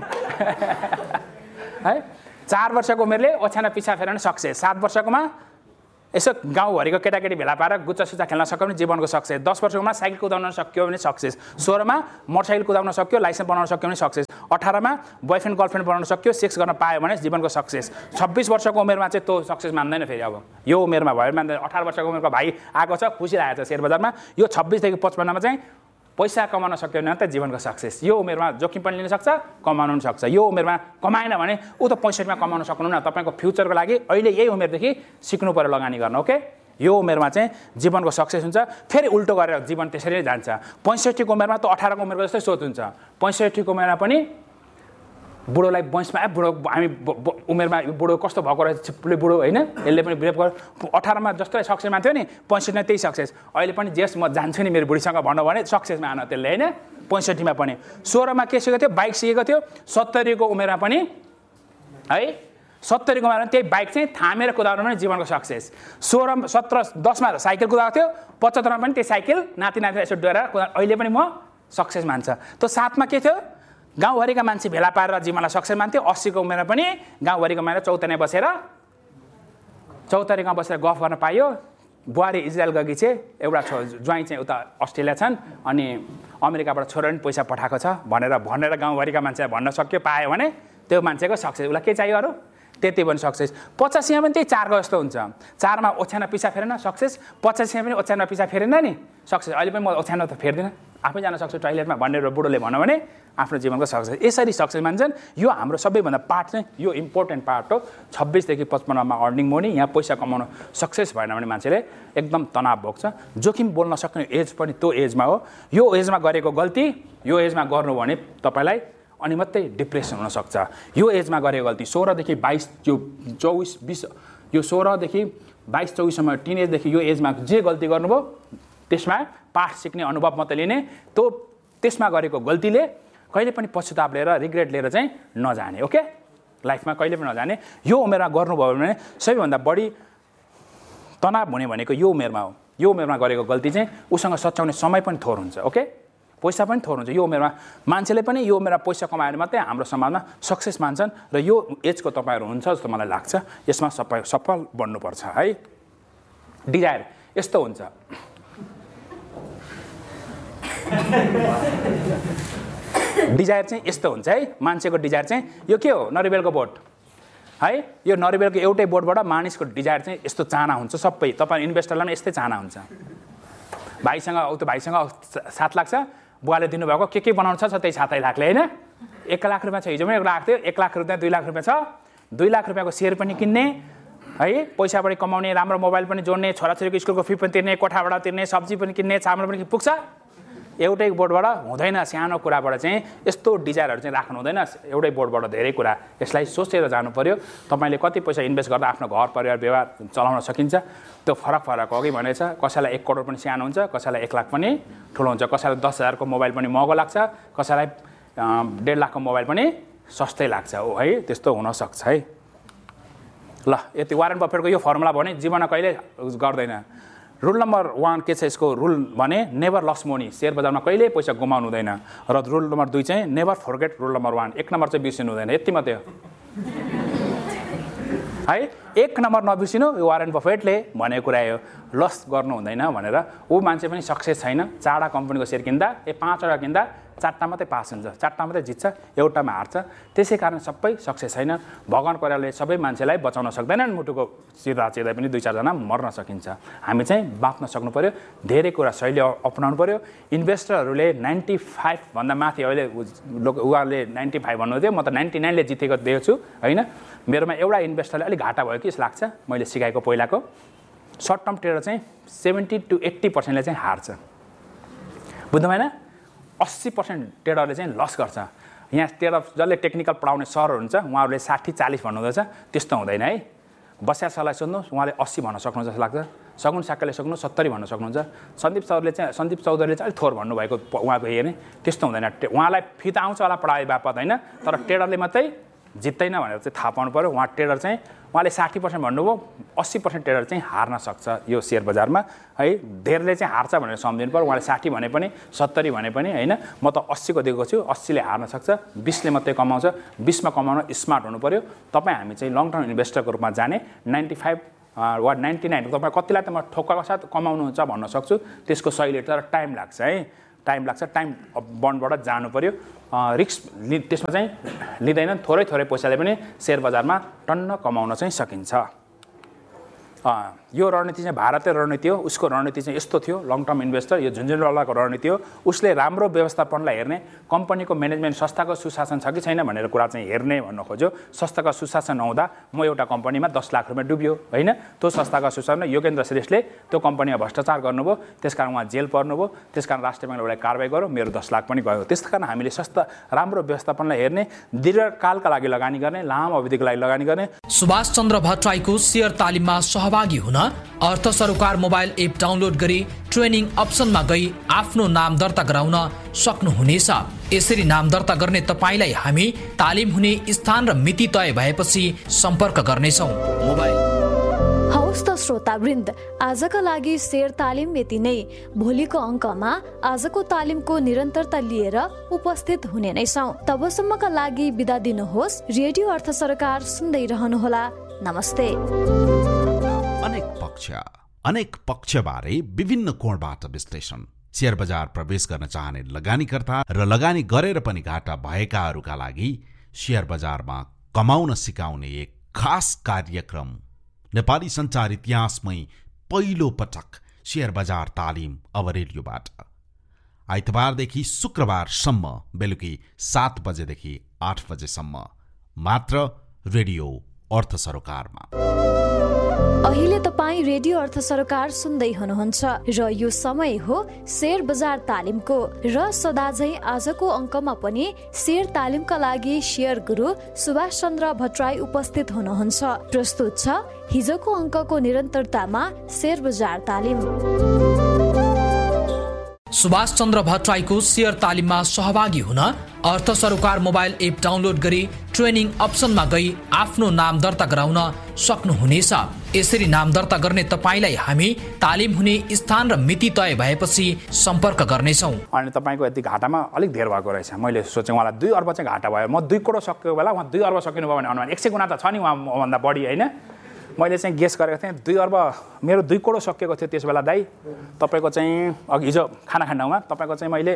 है। चार वर्षको उमेरले ओछ्याना पिछा फेर्न सक्सेस। सात वर्षकोमा यसो गाउँभरिको केटाकेटी भेला पारेर गुच्चा सुच्चा खेल्न सक्यो भने जीवनको सक्सेस। दस वर्षकोमा साइकल कुदाउन सक्यो भने सक्सेस। सोह्रमा मोटरसाइकल कुदाउन सक्यो, लाइसेन्स बनाउन सक्यो भने सक्सेस। अठारमा बोयफ्रेन्ड गर्लफ्रेन्ड बनाउन सक्यो, सेक्स गर्न पायो भने जीवनको सक्सेस। छब्बिस वर्षको उमेरमा चाहिँ त्यो सक्सेस मान्दैन फेरि। अब यो उमेरमा भयो मान्दैन। अठार वर्षको उमेरको भाइ आएको छ, खुसी लागेको छ सेयर बजारमा। यो छब्बिसदेखि पचपन्नमा चाहिँ पैसा कमाउन सक्यो भने त जीवनको सक्सेस। यो उमेरमा जोखिम पनि लिन सक्छ, कमाउनु पनि सक्छ। यो उमेरमा कमाएन भने ऊ त पैँसठीमा कमाउन सक्नुहुन्न। तपाईँको फ्युचरको लागि अहिले यही उमेरदेखि सिक्नु पऱ्यो लगानी गर्न। ओके, यो उमेरमा चाहिँ जीवनको सक्सेस हुन्छ। फेरि उल्टो गरेर जीवन त्यसरी नै जान्छ। पैँसठीको उमेरमा त अठारको उमेरको जस्तै सोच हुन्छ। पैँसठीको उमेरमा पनि बुढोलाई वयसमा ए बुढो हामी उमेरमा बुढो कस्तो भएको रहेछ बुढो होइन, यसले पनि बिहेभ गर्यो। अठारमा जस्तो सक्सेस मान्थ्यो नि, पैँसठीमा त्यही सक्सेस। अहिले पनि जेस म जान्छु नि मेरो बुढीसँग भन्नु भने सक्सेस मान त्यसले होइन। पैँसठीमा पनि सोह्रमा के सिकेको थियो? बाइक सिकेको थियो। सत्तरीको उमेरमा पनि है, सत्तरीको उमेरमा त्यही बाइक चाहिँ थामेर कुदाउनु पनि जीवनको सक्सेस। सोह्र सत्र दसमा साइकल कुदाएको थियो। पचहत्तरमा पनि त्यही साइकल नाति नाति यसो डोएर कुदा अहिले पनि म सक्सेस मान्छ। त्यो साथमा के थियो? गाउँभरिका मान्छे भेला पारेर जीवनलाई सक्सेस मान्थ्यो। अस्सीको उमेरमा पनि गाउँभरिको मान्छे चौतारी बसेर चौतारीमा बसेर गफ गर्न पाइयो। बुहारी इजरायल गएकी छे, एउटा छो ज्वाइँ चाहिँ उता अस्ट्रेलिया छन्, अनि अमेरिकाबाट छोरा पनि पैसा पठाएको छ भनेर भनेर गाउँभरिका मान्छेलाई भन्न सक्यो पायो भने त्यो मान्छेको सक्सेस। उसलाई के चाहियो अरू? त्यति पनि सक्सेस। पचासीमा पनि त्यही चारको जस्तो हुन्छ। चारमा ओछ्याना पिछा फेरेन सक्सेस। पचासीमा पनि ओछ्याना पिछा फेरेन नि सक्सेस। अहिले पनि म ओछ्याना त फेर्दिनँ, आफै जान सक्छु टोइलेटमा भनेर बुढोले भन्यो भने आफ्नो जीवनको सक्सेस। यसरी सक्सेस मान्छन्। यो हाम्रो सबैभन्दा पार्ट चाहिँ यो इम्पोर्टेन्ट पार्ट हो। छब्बिसदेखि पचपन्नमा अर्निङ मनी, यहाँ पैसा कमाउन सक्सेस भएन भने मान्छेले एकदम तनाव भोग्छ। जोखिम बोल्न सक्ने एज पनि त्यो एजमा हो। यो एजमा गरेको गल्ती यो एजमा गर्नु भने तपाईँलाई अनि मात्रै डिप्रेसन हुनसक्छ। यो एजमा गरेको गल्ती सोह्रदेखि बाइस यो चौबिस बिस यो सोह्रदेखि बाइस चौबिससम्म टिन एजदेखि यो एजमा जे गल्ती गर्नुभयो त्यसमा पाठ सिक्ने अनुभव मात्रै लिने। त्यो त्यसमा गरेको गल्तीले कहिले पनि पश्चाताप लिएर रिग्रेट लिएर चाहिँ नजाने। ओके, लाइफमा कहिले पनि नजाने। यो उमेरमा गर्नुभयो भने सबैभन्दा बढी तनाव हुने भनेको यो उमेरमा हो। यो उमेरमा गरेको गल्ती चाहिँ उसँग सच्याउने समय पनि थोर हुन्छ। ओके, पैसा पनि थोर हुन्छ। यो उमेरमा मान्छेले पनि यो उमेरमा पैसा कमाएर मात्रै हाम्रो समाजमा सक्सेस मान्छन् र यो एजको तपाईँहरू हुन्छ जस्तो मलाई लाग्छ। यसमा सबै सफल बन्नुपर्छ है। डिजायर यस्तो हुन्छ। डिजायर चाहिँ यस्तो हुन्छ है। मान्छेको डिजायर चाहिँ यो के हो? नरिवेलको बोट है। यो नरिवेलको एउटै बोटबाट मानिसको डिजायर चाहिँ यस्तो चाहना हुन्छ। सबै तपाईँ इन्भेस्टरलाई पनि यस्तै चाहना हुन्छ। भाइसँग उ त भाइसँग सात लाख छ, बुवाले दिनुभएको के के बनाउनु छ त्यही सात लाखले होइन। एक लाख रुपियाँ छ, हिजो पनि एक लाख थियो। एक लाख रुपियाँ दुई लाख रुपियाँ छ। दुई लाख रुपियाँको सेयर पनि किन्ने है, पैसा पनि कमाउने, राम्रो मोबाइल पनि जोड्ने, छोराछोरीको स्कुलको फी पनि तिर्ने, कोठाबाट तिर्ने, सब्जी पनि किन्ने, चामल पनि पुग्छ। एउटै बोर्डबाट हुँदैन। सानो कुराबाट चाहिँ यस्तो डिजायरहरू चाहिँ राख्नु हुँदैन। एउटै बोर्डबाट धेरै कुरा यसलाई सोचेर जानु पर्यो। तपाईँले कति पैसा इन्भेस्ट गर्दा आफ्नो घर परिवार व्यवहार चलाउन सकिन्छ त्यो फरक फरक हो। अघि भनेछ कसैलाई एक करोड पनि सानो हुन्छ, कसैलाई एक लाख पनि ठुलो हुन्छ, कसैलाई दस हजारको मोबाइल पनि महँगो लाग्छ, कसैलाई डेढ लाखको मोबाइल पनि सस्तै लाग्छ हो है। त्यस्तो हुनसक्छ है। ल, यति वारेन बफेटको यो फर्मुला भने जीवनमा कहिले गर्दैन। रुल नम्बर वान के छ यसको? रुल भने नेभर लस मनी। सेयर बजारमा कहिल्यै पैसा गुमाउनु हुँदैन। र रुल नम्बर दुई चाहिँ never forget rule number one. एक नम्बर चाहिँ बिर्सिनु हुँदैन। यति मात्रै हो है। एक नम्बर नबिर्सिनु। यो वारेन बफेटले भनेको कुरा हो। लस गर्नु हुँदैन भनेर। ऊ मान्छे पनि सक्सेस छैन। चारवटा कम्पनीको सेयर किन्दा ए पाँचवटा किन्दा चारवटा मात्रै पास हुन्छ, चारवटा मात्रै जित्छ, एउटामा हार्छ। त्यसै कारण सबै सक्सेस छैन। भगवान कोइरालाले सबै मान्छेलाई बचाउन सक्दैनन्, मुटुको चिर्दा चिर्दै पनि दुई चारजना मर्न सकिन्छ। हामी चाहिँ बाँच्न सक्नु पऱ्यो, धेरै कुरा शैली अपनाउनु पऱ्यो। इन्भेस्टरहरूले नाइन्टी फाइभभन्दा माथि अहिले उहाँले नाइन्टी फाइभ भन्नुहुन्थ्यो, म त नाइन्टी नाइनले जितेको देख्छु होइन। मेरोमा एउटा इन्भेस्टरले अलिक घाटा भयो कि जस्तो लाग्छ मैले सिकाएको पहिलाको। सर्ट टर्म ट्रेडर चाहिँ सेभेन्टी टु एट्टी पर्सेन्टले चाहिँ हार्छ, बुझ्नु भएन? अस्सी पर्सेन्ट ट्रेडरले चाहिँ लस गर्छ। यहाँ ट्रेडर जसले टेक्निकल पढाउने सरहरू हुन्छ उहाँहरूले साठी चालिस भन्नुहुँदैछ, त्यस्तो हुँदैन है। बस्या सरलाई सोध्नुहोस्, उहाँले अस्सी भन्न सक्नुहुन्छ जस्तो लाग्छ। सगुन साक्यले सक्नु सत्तरी भन्न सक्नुहुन्छ। सन्दीप चौधरीले चाहिँ सन्दीप चौधरीले चाहिँ अलिक थोर भन्नुभएको उहाँको हेर्ने त्यस्तो हुँदैन। उहाँलाई फिता आउँछ होला पढाए बापत होइन, तर ट्रेडरले मात्रै जित्दैन भनेर चाहिँ थाहा पाउनु पऱ्यो। उहाँ ट्रेडर चाहिँ उहाँले साठी पर्सेन्ट भन्नुभयो, अस्सी पर्सेन्ट ट्रेडर चाहिँ हार्न सक्छ यो सेयर बजारमा है। धेरैले चाहिँ हार्छ भनेर सम्झिनु पऱ्यो। उहाँले साठी भने पनि सत्तरी भने पनि होइन, म त अस्सीको दिएको छु, अस्सीले हार्न सक्छ, बिसले मात्रै कमाउँछ। बिसमा कमाउन स्मार्ट हुनु पऱ्यो। तपाईँ हामी चाहिँ लङ टर्म इन्भेस्टरको रूपमा जाने नाइन्टी फाइभ वा नाइन्टी नाइन तपाईँ कतिलाई त म ठोक्काको साथ कमाउनुहुन्छ भन्न सक्छु, त्यसको शैली तर टाइम लाग्छ है, टाइम लाग्छ। टाइम बन्डबाट जानु पऱ्यो। रिस्क लि त्यसमा चाहिँ लिँदैन, थोरै थोरै पैसाले पनि सेयर बजारमा टन्न कमाउन चाहिँ सकिन्छ। यो रणनीति चाहिँ भारतीय रणनीति हो, उसको रणनीति चाहिँ यस्तो थियो। लङ टर्म इन्भेस्टर यो झुन्झुनवालाको रणनीति हो। उसले राम्रो व्यवस्थापनलाई हेर्ने, कम्पनीको म्यानेजमेन्ट संस्थाको सुशासन छ कि छैन भनेर कुरा चाहिँ हेर्ने भन्न खोज्यो। संस्थाको सुशासन नहुँदा म एउटा कम्पनीमा दस लाख रुपियाँ डुब्यो होइन, त्यो संस्थाको सुशासन योगेन्द्र श्रेष्ठले त्यो कम्पनीमा भ्रष्टाचार गर्नुभयो, त्यसकारण उहाँ जेल पर्नुभयो, त्यसकारण राष्ट्रिय ब्याङ्कले कारबाही गर्यो, मेरो दस लाख पनि गयो। त्यस कारण हामीले संस्था राम्रो व्यवस्थापनलाई हेर्ने, दीर्घकालका लागि लगानी गर्ने, लामो अवधिको लागि लगानी गर्ने। सुभाष चन्द्र भट्टराईको सेयर तालिममा सहभागी हुन अर्थ सरोकार मोबाइल एप डाउनलोड गरी ट्रेनिङ अप्सनमा गई आफ्नो नाम दर्ता गराउन सक्नुहुनेछ। यसरी नाम दर्ता गर्ने तपाईलाई हामी तालिम हुने स्थान र मिति तय भएपछि सम्पर्क गर्नेछौँ। मोबाइल हौस् त श्रोतावृन्द, आजका लागि शेयर तालिम यति नै। भोलिको अङ्कमा आजको तालिमको निरन्तरता लिएर उपस्थित हुने नै छौँ। तबसम्मका लागि बिदा दिनुहोस्। रेडियो अर्थ सरकार सुन्दै रहनुहोला। नमस्ते। अनेक पक्ष अनेक पक्षबारे विभिन्न कोणबाट विश्लेषण, शेयर बजार प्रवेश गर्न चाहने लगानीकर्ता र लगानी गरेर पनि घाटा भएकाहरूका लागि शेयर बजारमा कमाउन सिकाउने एक खास कार्यक्रम। नेपाली सञ्चार इतिहासमै पहिलो पटक शेयर बजार तालिम अब रेडियोबाट आइतबारदेखि शुक्रबारसम्म बेलुकी सात बजेदेखि आठ बजेसम्म मात्र रेडियो अर्थ सरोकारमा। अहिले तपाईँ रेडियो अर्थ सरकार सुन्दै हुनुहुन्छ र यो समय हो शेयर बजार तालिमको। र सदाझै आजको अङ्कमा पनि शेयर तालिमका लागि शेयर गुरु सुभाष चन्द्र भट्टराई उपस्थित हुनुहुन्छ। प्रस्तुत छ हिजोको अङ्कको निरन्तरतामा शेयर बजार तालिम। सुभाष चन्द्र भट्टराईको शेयर तालिममा सहभागी हुन अर्थ सरोकार मोबाइल एप डाउनलोड गरी ट्रेनिङ अप्सनमा गई आफ्नो नाम दर्ता गराउन सक्नुहुनेछ। यसरी नाम दर्ता गर्ने तपाईलाई हामी तालिम हुने स्थान र मिति तय भएपछि सम्पर्क गर्नेछौँ। अनि तपाईँको यति घाटामा अलिक धेर भएको रहेछ। मैले सोचेँ उहाँलाई दुई अर्ब चाहिँ घाटा भयो, म दुई करोड सक्यो बेला उहाँ दुई अर्ब सकिनु भयो भने अनुमान एक सय गुणा त छ नि उहाँभन्दा बढी होइन। मैले चाहिँ गेस गरेको थिएँ दुई अर्ब मेरो दुई करोड सकिएको थियो त्यस बेला। दाइ तपाईँको चाहिँ अघि हिजो खाना खाने ठाउँमा तपाईँको चाहिँ मैले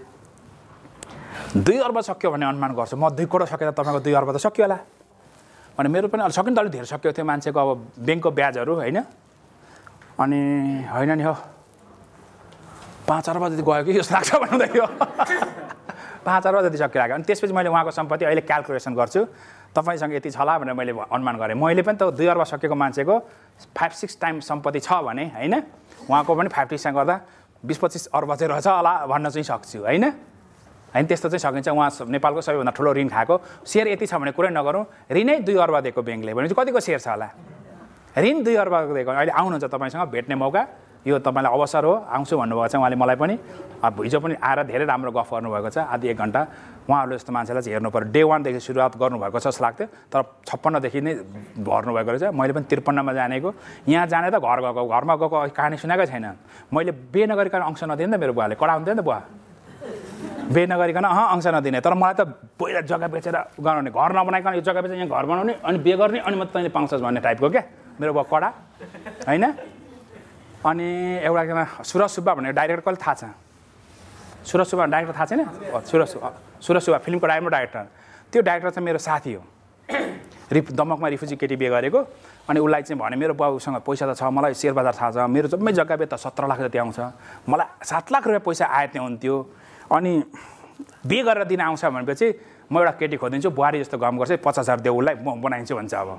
दुई अर्ब सक्यो भन्ने अनुमान गर्छु। म दुई करोड सकेर तपाईँको दुई अर्ब त सक्यो होला अनि मेरो पनि अलिक सकिन त अलिक धेरै सकिएको थियो मान्छेको अब ब्याङ्कको ब्याजहरू होइन। अनि होइन नि हो पाँच अर्ब जति गयो कि जस्तो लाग्छ भन्दै थियो। पाँच अर्ब जति सकिरहेको। अनि त्यसपछि मैले उहाँको सम्पत्ति अहिले क्यालकुलेसन गर्छु, तपाईँसँग यति छ होला भनेर मैले अनुमान गरेँ। मैले पनि त दुई अर्ब सकेको मान्छेको फाइभ सिक्स टाइम सम्पत्ति छ भने होइन, उहाँको पनि फाइभ सिक्ससँग गर्दा बिस पच्चिस अर्ब चाहिँ रहेछ होला भन्न चाहिँ सक्छु होइन। होइन त्यस्तो चाहिँ सकिन्छ। उहाँ नेपालको सबैभन्दा ठुलो ऋण खाएको। सेयर यति छ भने कुरै नगरौँ, ऋणै दुई अर्ब दिएको ब्याङ्कले भनेपछि कतिको सेयर छ होला? ऋण दुई अर्ब दिएको। अहिले आउनुहुन्छ तपाईँसँग भेट्ने मौका, यो तपाईँलाई अवसर हो। आउँछु भन्नुभएको छ उहाँले मलाई पनि। अब हिजो पनि आएर धेरै राम्रो गफ गर्नुभएको छ, आधी एक घन्टा। उहाँहरूले जस्तो मान्छेलाई चाहिँ हेर्नु पऱ्यो। डे वानदेखि सुरुवात गर्नुभएको छ जस्तो लाग्थ्यो, तर छप्पन्नदेखि नै भर्नुभएको रहेछ। मैले पनि त्रिपन्नमा जानेको। यहाँ जाने त घर गएको, घरमा गएको कहानी सुनेकै छैन। मैले बे नगरिकन अंश नदिने त मेरो बुवाले, कडा हुन्थ्यो नि त बुवा, बे नगरिकन अँ अंश नदिने। तर मलाई त पहिला जग्गा बेचेर गराउने, घर नबनाइकन यो जग्गा बेचेर यहाँ घर बनाउने अनि बे गर्ने अनि मात्रै तैँले पाउँछस् भन्ने टाइपको क्या मेरो बुवा कडा होइन। अनि एउटा एकजना सुरज सुब्बा भन्ने डाइरेक्टर कसले थाहा छ? सुरज सुब्बा डाइरेक्टर थाहा छैन? सुरज सुरज सुब्बा फिल्मको राम्रो डाइरेक्टर। त्यो डाइरेक्टर चाहिँ मेरो साथी हो, रिफ दमकमा रिफ्युजी केटी बिहे गरेको। अनि उसलाई चाहिँ भने मेरो बाबुसँग पैसा त छ, मलाई सेयर बजार थाहा छ, मेरो जम्मै जग्गा बेच त सत्र लाख जति आउँछ, मलाई सात लाख रुपियाँ पैसा आयत हुन्थ्यो। अनि बिहे गरेर दिन आउँछ भनेपछि म एउटा केटी खोजिदिन्छु, बुहारी जस्तो गम गर्छ, पचास हजार देऊ उसलाई, म बनाइन्छु भन्छ। अब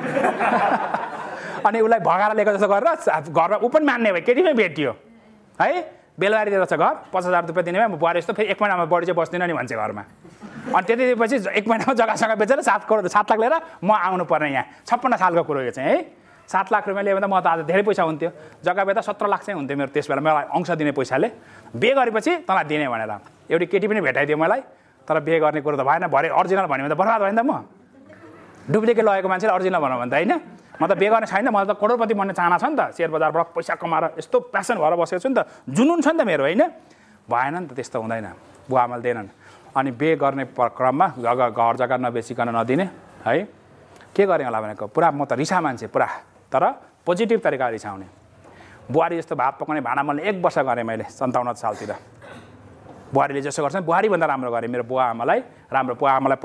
अनि उसलाई भगाएर ल्याएको जस्तो गरेर घरमा ऊ पनि मान्ने भयो, केटीमै भेटियो है, बेलबारीतिर छ घर, पचास हजार रुपियाँ दिने भए म बुहारी जस्तो फेरि एक महिनामा बढी चाहिँ बस्दिनँ नि भन्छ घरमा। अनि त्यति दिएपछि एक महिनामा जग्गासँग बेचेर सात करोड सात लाख लिएर म आउनु पर्ने यहाँ। छप्पन्न सालको कुरो यो चाहिँ है। सात लाख रुपियाँ लियो भने त म त आज धेरै पैसा हुन्थ्यो, जग्गा बेच्दा सत्र लाख चाहिँ हुन्थ्यो मेरो त्यस बेला, मलाई अंश दिने पैसाले। बिहे गरेपछि तँलाई दिने भनेर एउटी केटी पनि भेटाइदियो मलाई, तर बिहे गर्ने कुरो त भएन। भरे अरिजिनल भन्यो भने त बर्बाद भयो नि त। म डुप्लिकेट लगेको मान्छेले अरिजिनल भन्नु भने त होइन, म त बिहे गर्ने छैन, मलाई त करोडपति बन्ने चाहना छ नि त, सेयर बजारबाट पैसा कमाएर यस्तो प्यासन भएर बसेको छु नि त, जुनुन छ नि त मेरो होइन। भएन नि त, त्यस्तो हुँदैन, बुवा आमाले दिएनन्। अनि बिहे गर्ने क्रममा जग्गा घर जग्गा नबेचिकन नदिने है, के गरेँ होला भनेको पुरा म त रिसा मान्छे पुरा, तर पोजिटिभ तरिकाले रिसाउने। बुहारी जस्तो भात पकाउने भाँडा मैले एक वर्ष गरेँ मैले सन्ताउन्न सालतिर। बुहारीले जसो गर्छ बुहारीभन्दा राम्रो गरेँ मेरो बुवा आमालाई, राम्रो बुवा आमालाई